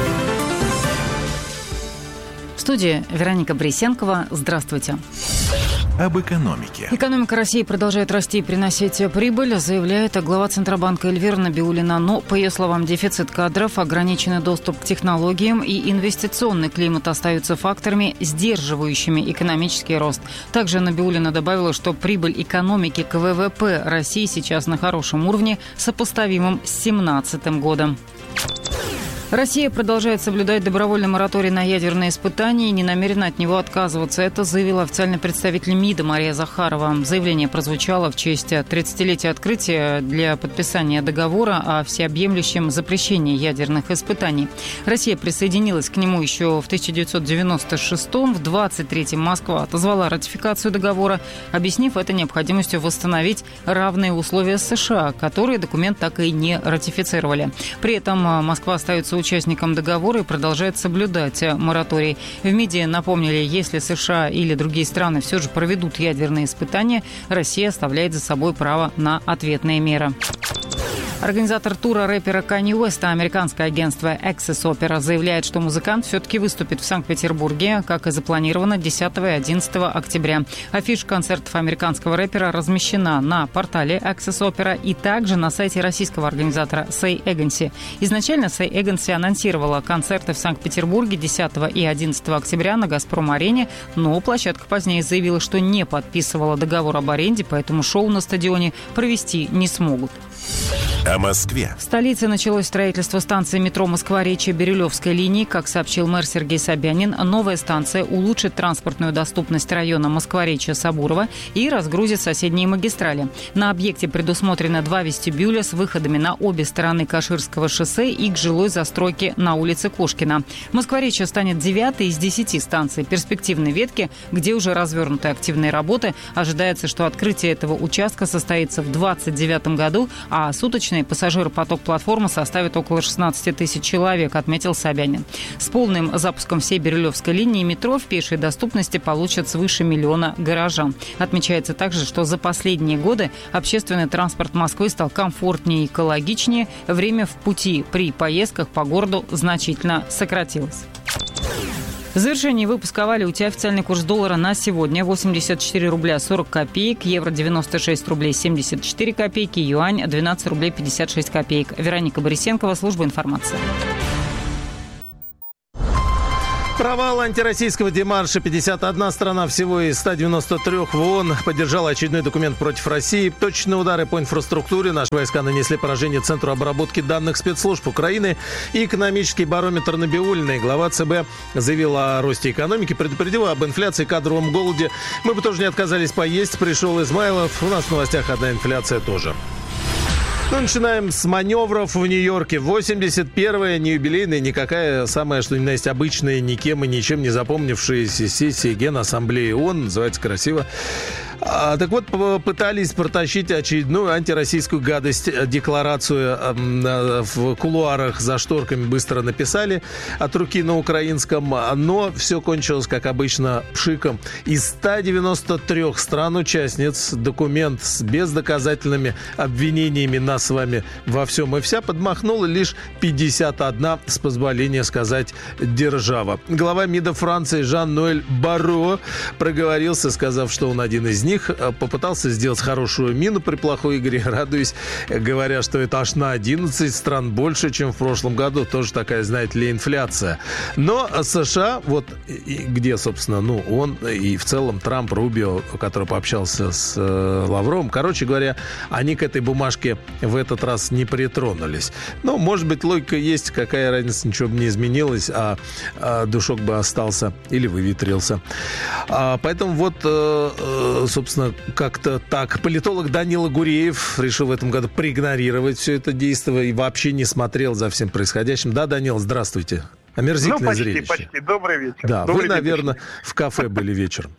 В студии Вероника Бресенкова. Здравствуйте. Об экономике. Экономика России продолжает расти и приносить прибыль, заявляет глава Центробанка Эльвира Набиуллина. Но, по ее словам, дефицит кадров, ограниченный доступ к технологиям и инвестиционный климат остаются факторами, сдерживающими экономический рост. Также Набиуллина добавила, что прибыль экономики к вэ вэ пэ России сейчас на хорошем уровне, сопоставимом с две тысячи семнадцатым годом. Россия продолжает соблюдать добровольный мораторий на ядерные испытания и не намерена от него отказываться. Это заявила официальный представитель МИДа Мария Захарова. Заявление прозвучало в честь тридцатилетия открытия для подписания договора о всеобъемлющем запрещении ядерных испытаний. Россия присоединилась к нему еще в тысяча девятьсот девяносто шестом. В двадцать третьем Москва отозвала ратификацию договора, объяснив это необходимостью восстановить равные условия с США, которые документ так и не ратифицировали. При этом Москва остается участником договора и продолжает соблюдать мораторий. В МИДе напомнили, если США или другие страны все же проведут ядерные испытания, Россия оставляет за собой право на ответные меры. Организатор тура рэпера Канье Уэста, американское агентство Access Opera, заявляет, что музыкант все-таки выступит в Санкт-Петербурге, как и запланировано, десятого и одиннадцатого октября. Афиша концертов американского рэпера размещена на портале Access Opera и также на сайте российского организатора Say Agency. Изначально Say Agency анонсировала концерты в Санкт-Петербурге десятого и одиннадцатого октября на «Газпром-арене», но площадка позднее заявила, что не подписывала договор об аренде, поэтому шоу на стадионе провести не смогут. О Москве. В столице началось строительство станции метро Москва-Речи Бирюлевской линии. Как сообщил мэр Сергей Собянин, новая станция улучшит транспортную доступность района Москва-Речи-Сабурова и разгрузит соседние магистрали. На объекте предусмотрено два вестибюля с выходами на обе стороны Каширского шоссе и к жилой застройке на улице Кошкина. Москва-Речи станет девятой из десяти станций перспективной ветки, где уже развернуты активные работы. Ожидается, что открытие этого участка состоится в двадцать девятом году, а суточный пассажиропоток платформы составит около шестнадцать тысяч человек, отметил Собянин. С полным запуском всей Бирюлевской линии метро в пешей доступности получат свыше миллиона горожан. Отмечается также, что за последние годы общественный транспорт Москвы стал комфортнее и экологичнее. Время в пути при поездках по городу значительно сократилось. В завершении выпуска «Вали» у тебя официальный курс доллара на сегодня восемьдесят четыре рубля сорок копеек, евро девяносто шесть рублей семьдесят четыре копейки, юань двенадцать рублей пятьдесят шесть копеек. Вероника Борисенкова, служба информации. Провал антироссийского демарша. пятьдесят одна страна всего из ста девяноста трёх в ООН поддержала очередной документ против России. Точные удары по инфраструктуре. Наши войска нанесли поражение Центру обработки данных спецслужб Украины. И экономический барометр Набиуллиной. Глава ЦБ заявила о росте экономики, предупредила об инфляции, кадровом голоде. Мы бы тоже не отказались поесть. Пришел Измайлов. У нас в новостях одна инфляция тоже. Ну, начинаем с маневров в Нью-Йорке. восемьдесят первая, не юбилейная, никакая, самая, что ни на есть, обычная, никем и ничем не запомнившаяся сессия Генассамблеи ООН. Называется красиво. А, так вот, попытались протащить очередную антироссийскую гадость. Декларацию э, в кулуарах за шторками быстро написали от руки на украинском, но все кончилось, как обычно, пшиком. Из ста девяноста трёх стран-участниц документ с бездоказательными обвинениями нас с вами во всем и вся подмахнула лишь пятьдесят одна, с позволения сказать, держава. Глава МИДа Франции Жан-Ноэль Барро проговорился, сказав, что он один из них. Попытался сделать хорошую мину при плохой игре, радуясь, говоря, что это аж на одиннадцать стран больше, чем в прошлом году. Тоже такая, знаете ли, инфляция. Но США, вот где, собственно, ну, он и в целом Трамп, Рубио, который пообщался с э, Лавровым, короче говоря, они к этой бумажке в этот раз не притронулись. Ну, может быть, логика есть, какая разница, ничего бы не изменилось, а, а душок бы остался или выветрился. А, поэтому вот, э, собственно, как-то так. Политолог Данила Гуреев решил в этом году проигнорировать все это действие и вообще не смотрел за всем происходящим. Да, Данил, здравствуйте. Омерзительное ну, почти, зрелище. почти. Добрый вечер. Да, Добрый вы, день, наверное, почти. в кафе были вечером.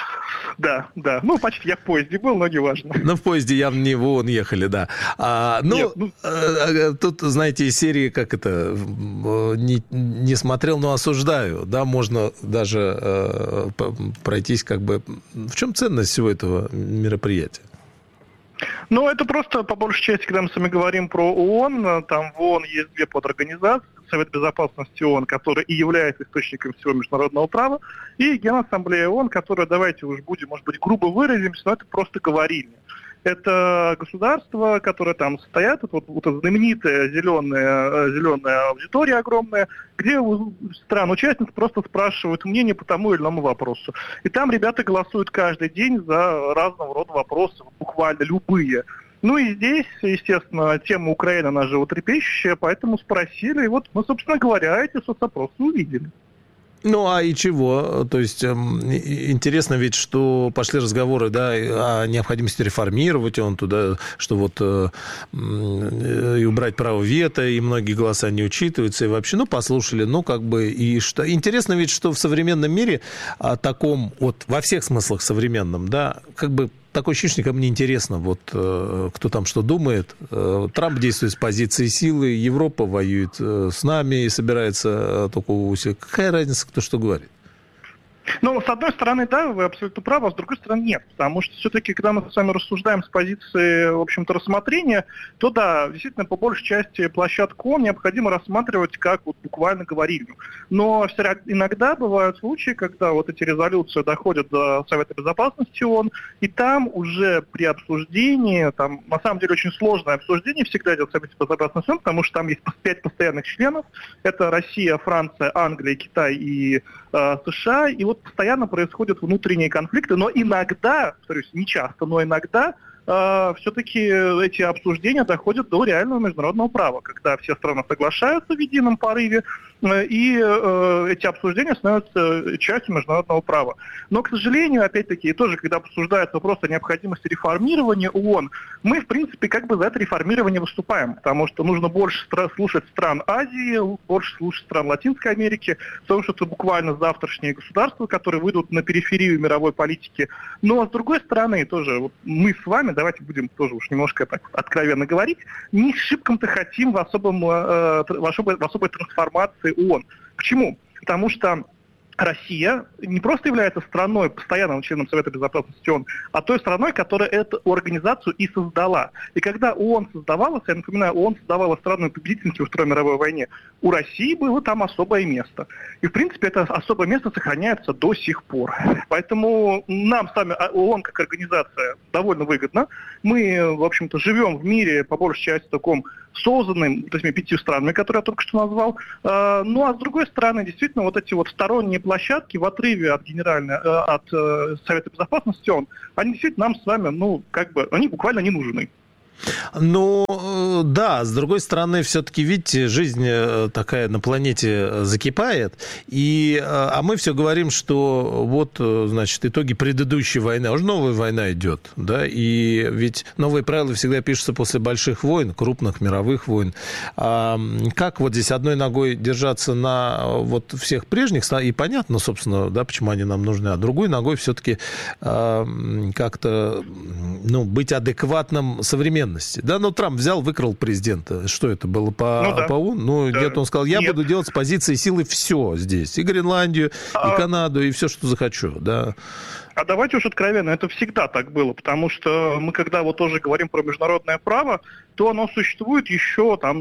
Да, да. Ну, почти я в поезде был, но не важно. Ну, в поезде явно не в ООН ехали, да. А, ну, Нет, ну... А, тут, знаете, из серии, как это, не, не смотрел, но осуждаю. Да, можно даже а, пройтись как бы... В чем ценность всего этого мероприятия? Ну, это просто, по большей части, когда мы с вами говорим про ООН, там в ООН есть две подорганизации. Совет Безопасности ООН, который и является источником всего международного права, и Генассамблея ООН, которая, давайте уж будем, может быть, грубо выразимся, но это просто говорильня. Это государства, которые там стоят, это вот, вот знаменитая зеленая, зеленая аудитория огромная, где стран-участниц просто спрашивают мнение по тому или иному вопросу. И там ребята голосуют каждый день за разного рода вопросы, буквально любые. Ну и здесь, естественно, тема Украины, она животрепещущая, поэтому спросили, и вот мы, собственно говоря, эти соцопросы увидели. Ну, а и чего? То есть, э, интересно ведь, что пошли разговоры, да, о необходимости реформировать он туда, что вот э, э, и убрать право вето, и многие голоса не учитываются, и вообще, ну, послушали, ну, как бы, и что... Интересно ведь, что в современном мире, о таком, вот, во всех смыслах современном, да, как бы, такое ощущение, ко мне интересно, вот э, кто там что думает. Э, Трамп действует с позиции силы, Европа воюет э, с нами и собирается э, только усилить. Какая разница, кто что говорит? Ну, с одной стороны, да, вы абсолютно правы, а с другой стороны, нет. Потому что все-таки, когда мы с вами рассуждаем с позиции, в общем-то, рассмотрения, то да, действительно, по большей части площадку ООН необходимо рассматривать как вот буквально говорильню. Но иногда бывают случаи, когда вот эти резолюции доходят до Совета Безопасности ООН, и там уже при обсуждении, там, на самом деле, очень сложное обсуждение всегда идет в Совете Безопасности ООН, потому что там есть пять постоянных членов. Это Россия, Франция, Англия, Китай и э, США. И вот постоянно происходят внутренние конфликты, но иногда, повторюсь, не часто, но иногда э, все-таки эти обсуждения доходят до реального международного права, когда все страны соглашаются в едином порыве, э, и э, эти обсуждения становятся частью международного права. Но, к сожалению, опять-таки, тоже, когда обсуждается вопрос о необходимости реформирования ООН, мы, в принципе, как бы за это реформирование выступаем, потому что нужно больше стра- слушать стран Азии, больше слушать стран Латинской Америки, потому что это буквально завтрашние государства, которые выйдут на периферию мировой политики. Но, с другой стороны, тоже вот мы с вами, давайте будем тоже уж немножко так откровенно говорить, не шибко-то хотим в, особом, э, в, особой, в особой трансформации ООН. Почему? Потому что Россия не просто является страной, постоянным членом Совета Безопасности ООН, а той страной, которая эту организацию и создала. И когда ООН создавалась, я напоминаю, ООН создавала страну-победительницу во Второй мировой войне, у России было там особое место. И, в принципе, это особое место сохраняется до сих пор. Поэтому нам с вами ООН как организация довольно выгодна. Мы, в общем-то, живем в мире, по большей части, таком созданным этими пятью странами, которые я только что назвал. Ну, а с другой стороны, действительно, вот эти вот сторонние площадки в отрыве от генеральной, от Совета Безопасности ООН, они действительно нам с вами, ну, как бы, они буквально не нужны. Ну, да, с другой стороны, все-таки, видите, жизнь такая на планете закипает, и, а мы все говорим, что вот, значит, итоги предыдущей войны, уже новая война идет, да, и ведь новые правила всегда пишутся после больших войн, крупных мировых войн. А как вот здесь одной ногой держаться на вот всех прежних, и понятно, собственно, да, почему они нам нужны, а другой ногой все-таки а, как-то, ну, быть адекватным современным. Да, но Трамп взял, выкрал президента. Что это было по, ну, да. по ООН? Ну, да. Нет, он сказал, я нет. буду делать с позиции силы все здесь. И Гренландию, а... и Канаду, и все, что захочу. Да. А давайте уж откровенно, это всегда так было, потому что мы, когда вот тоже говорим про международное право, то оно существует еще там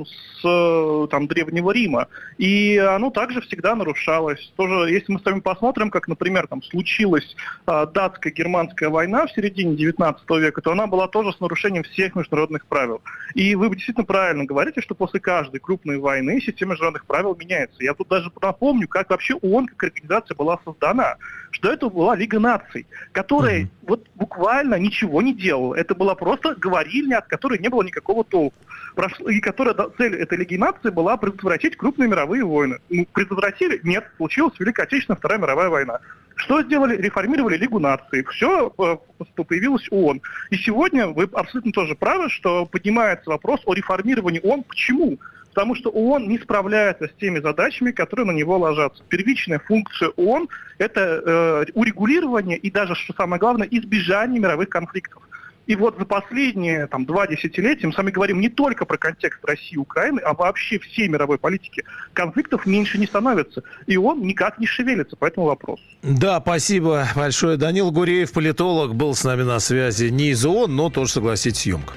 с там, Древнего Рима, и оно также всегда нарушалось. Тоже, если мы с вами посмотрим, как, например, там случилась а, датско-германская война в середине девятнадцатого века, то она была тоже с нарушением всех международных правил. И вы действительно правильно говорите, что после каждой крупной войны система международных правил меняется. Я тут даже напомню, как вообще ООН как организация была создана, что это была Лига наций, которая mm-hmm. вот буквально ничего не делала. Это была просто говорильня, от которой не было никакого толку. И которая цель этой Лиги наций была предотвратить крупные мировые войны. Ну, предотвратили? Нет. Случилась Великая Отечественная Вторая мировая война. Что сделали? Реформировали Лигу наций. Все, появилась ООН. И сегодня вы абсолютно тоже правы, что поднимается вопрос о реформировании ООН. Почему? Потому что ООН не справляется с теми задачами, которые на него ложатся. Первичная функция ООН – это э, урегулирование и даже, что самое главное, избежание мировых конфликтов. И вот за последние там, два десятилетия мы с вами говорим не только про контекст России и Украины, а вообще всей мировой политики. Конфликтов меньше не становится. И он никак не шевелится по этому вопросу. Да, спасибо большое. Данил Гуреев, политолог, был с нами на связи. Не из ООН, но тоже, согласитесь, емко.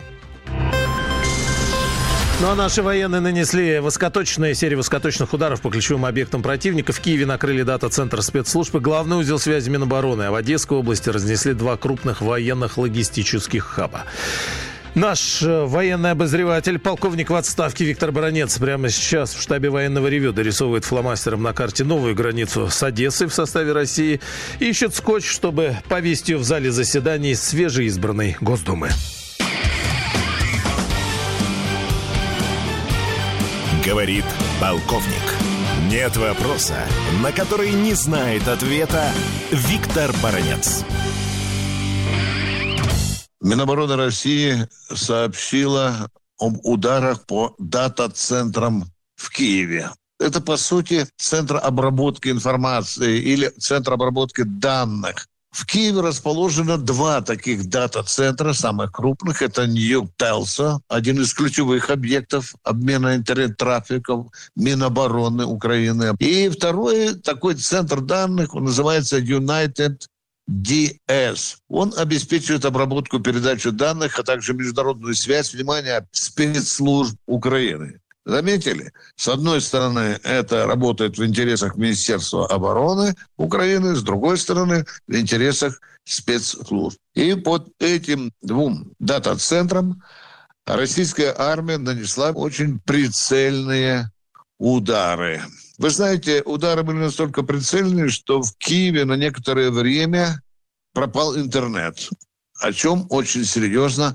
Ну а наши военные нанесли высокоточные серии высокоточных ударов по ключевым объектам противника. В Киеве накрыли дата-центр спецслужб и главный узел связи Минобороны. А в Одесской области разнесли два крупных военных логистических хаба. Наш военный обозреватель, полковник в отставке Виктор Баранец, прямо сейчас в штабе военного ревью дорисовывает фломастером на карте новую границу с Одессой в составе России и ищет скотч, чтобы повесить ее в зале заседаний свежеизбранной Госдумы. Говорит полковник. Нет вопроса, на который не знает ответа Виктор Баранец. Минобороны России сообщила об ударах по дата-центрам в Киеве. Это, по сути, центр обработки информации или центр обработки данных. В Киеве расположено два таких дата-центра, самых крупных. Это Нью-Телса, один из ключевых объектов обмена интернет-трафиком Минобороны Украины. И второй такой центр данных, он называется United ди эс. Он обеспечивает обработку, передачу данных, а также международную связь, внимание, спецслужб Украины. Заметили? С одной стороны, это работает в интересах Министерства обороны Украины, с другой стороны, в интересах спецслужб. И под этим двум дата-центрам российская армия нанесла очень прицельные удары. Вы знаете, удары были настолько прицельные, что в Киеве на некоторое время пропал интернет. о чем очень серьезно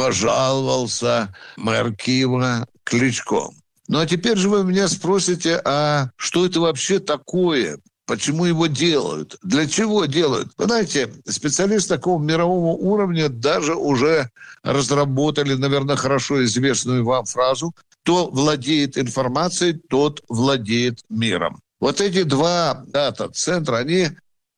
пожаловался мэр Киева Кличко. Ну а теперь же вы меня спросите, а что это вообще такое? Почему его делают? Для чего делают? Вы знаете, специалисты такого мирового уровня даже уже разработали, наверное, хорошо известную вам фразу: «Кто владеет информацией, тот владеет миром». Вот эти два дата-центра, они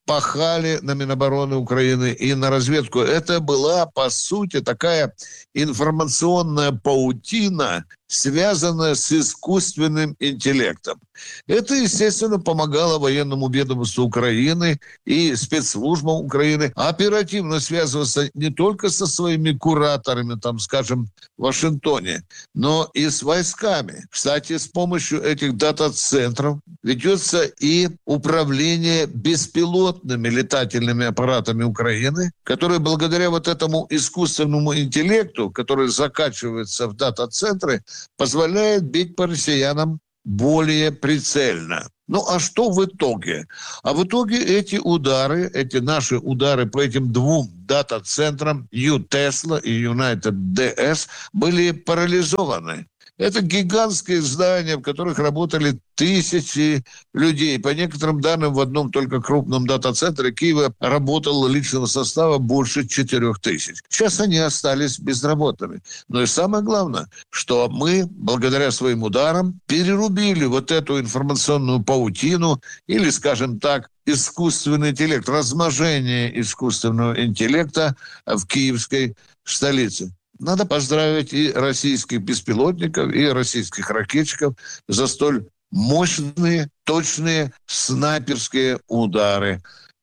пахали на Минобороны Украины и на разведку. Это была, по сути, такая информационная паутина, связанная с искусственным интеллектом. Это, естественно, помогало военному ведомству Украины и спецслужбам Украины оперативно связываться не только со своими кураторами, там, скажем, в Вашингтоне, но и с войсками. Кстати, с помощью этих дата-центров ведется и управление беспилотными летательными аппаратами Украины, которые благодаря вот этому искусственному интеллекту, который закачивается в дата-центры, позволяет бить по россиянам более прицельно. Ну а что в итоге? А в итоге эти удары, эти наши удары по этим двум дата-центрам, ю-Тесла и Юнайтед ди эс, были парализованы. Это гигантские здания, в которых работали тысячи людей. По некоторым данным, в одном только крупном дата-центре Киева работало личного состава больше четырех тысяч. Сейчас они остались безработными. Но и самое главное, что мы, благодаря своим ударам, перерубили вот эту информационную паутину или, скажем так, искусственный интеллект, размножение искусственного интеллекта в киевской столице. Надо поздравить и российских беспилотников, и российских ракетчиков за столь мощные, точные снайперские удары.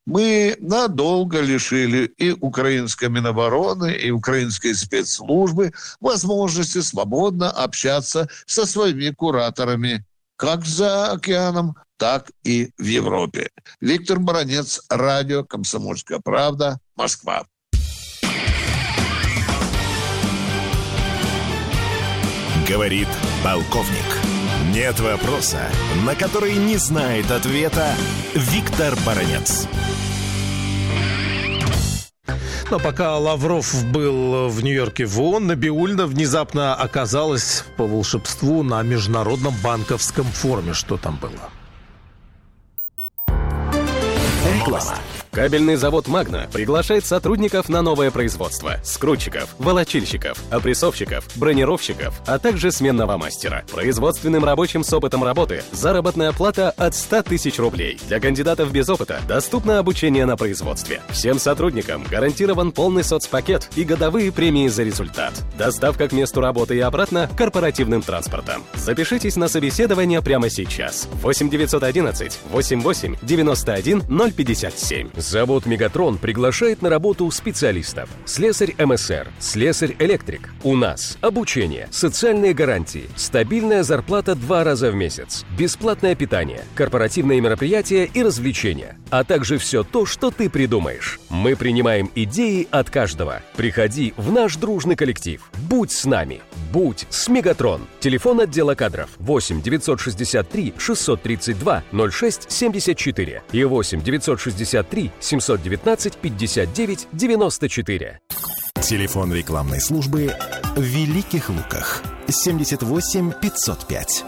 Мы надолго лишили и украинской Минобороны, и украинской спецслужбы возможности свободно общаться со своими кураторами как за океаном, так и в Европе. Виктор Баранец, радио «Комсомольская правда», Москва. Говорит полковник. Нет вопроса, на который не знает ответа Виктор Баранец. Но пока Лавров был в Нью-Йорке в ООН, Набиуллина внезапно оказалась по волшебству на Международном банковском форуме. Что там было? Реклама. Кабельный завод «Магна» приглашает сотрудников на новое производство: скрутчиков, волочильщиков, опрессовщиков, бронировщиков, а также сменного мастера. Производственным рабочим с опытом работы заработная плата от ста тысяч рублей. Для кандидатов без опыта доступно обучение на производстве. Всем сотрудникам гарантирован полный соцпакет и годовые премии за результат. Доставка к месту работы и обратно корпоративным транспортом. Запишитесь на собеседование прямо сейчас. восемь девятьсот одиннадцать восемьдесят восемь девяносто один ноль пятьдесят семь. Завод «Мегатрон» приглашает на работу специалистов. Слесарь эм эс эр, слесарь-электрик. У нас обучение, социальные гарантии, стабильная зарплата два раза в месяц, бесплатное питание, корпоративные мероприятия и развлечения, а также все то, что ты придумаешь. Мы принимаем идеи от каждого. Приходи в наш дружный коллектив. Будь с нами. Будь с «Мегатрон». Телефон отдела кадров восемь девятьсот шестьдесят три шестьсот тридцать два ноль шесть семьдесят четыре и восемь девятьсот шестьдесят три семьсот девятнадцать пятьдесят девять девяносто четыре. Телефон рекламной службы в Великих Луках семьдесят восемь пятьсот пять.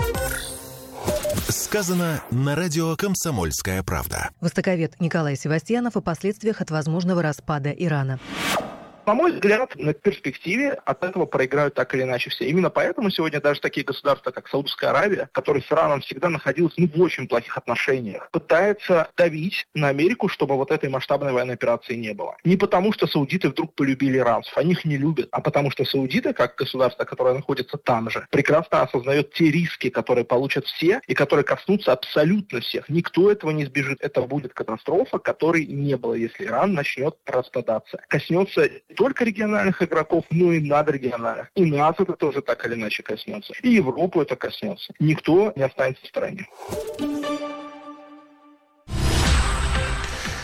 Сказано на радио «Комсомольская правда». Востоковед Николай Севастьянов о последствиях от возможного распада Ирана. На мой взгляд, на перспективе от этого проиграют так или иначе все. Именно поэтому сегодня даже такие государства, как Саудовская Аравия, которые с Ираном всегда находилась ну, в очень плохих отношениях, пытаются давить на Америку, чтобы вот этой масштабной военной операции не было. Не потому, что саудиты вдруг полюбили иранцев, они их не любят, а потому что саудиты, как государство, которое находится там же, прекрасно осознает те риски, которые получат все и которые коснутся абсолютно всех. Никто этого не избежит. Это будет катастрофа, которой не было, если Иран начнет распадаться. Коснется только региональных игроков, но и надрегиональных. И нас это тоже так или иначе коснется. И Европу это коснется. Никто не останется в стороне.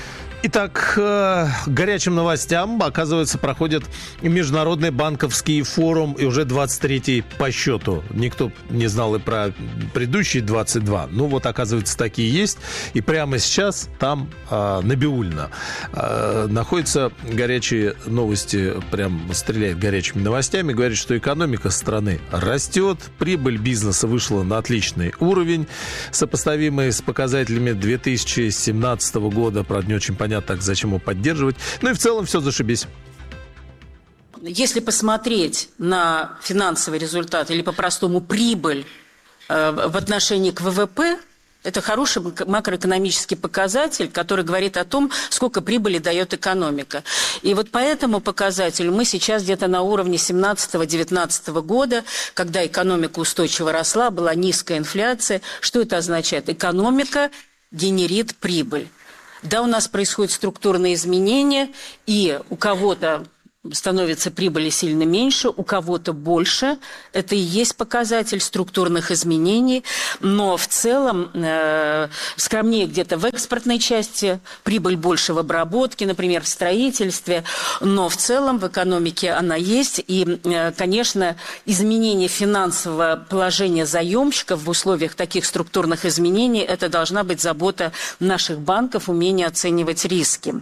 Итак, к горячим новостям, оказывается, проходит Международный банковский форум, и уже двадцать третий по счету. Никто не знал и про предыдущие двадцать два. Ну вот, оказывается, такие есть. И прямо сейчас там э, Набиуллина э, находятся горячие новости, прям стреляет горячими новостями, говорит, что экономика страны растет, прибыль бизнеса вышла на отличный уровень, сопоставимый с показателями две тысячи семнадцатого года, правда, не очень понятно, так зачем его поддерживать. Ну и в целом все зашибись. Если посмотреть на финансовый результат или по-простому прибыль э, в отношении к вэ вэ пэ, это хороший макроэкономический показатель, который говорит о том, сколько прибыли дает экономика. И вот по этому показателю мы сейчас где-то на уровне семнадцатого-девятнадцатого года, когда экономика устойчиво росла, была низкая инфляция. Что это означает? Экономика генерит прибыль. Да, у нас происходят структурные изменения, и у кого-то становится прибыли сильно меньше, у кого-то больше. Это и есть показатель структурных изменений. Но в целом э, скромнее где-то в экспортной части, прибыль больше в обработке, например, в строительстве. Но в целом в экономике она есть. И, э, конечно, изменение финансового положения заемщиков в условиях таких структурных изменений – это должна быть забота наших банков, умение оценивать риски.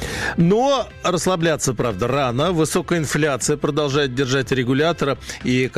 Но расслабляться, правда, рано. Высокая инфляция продолжает держать регулятора. И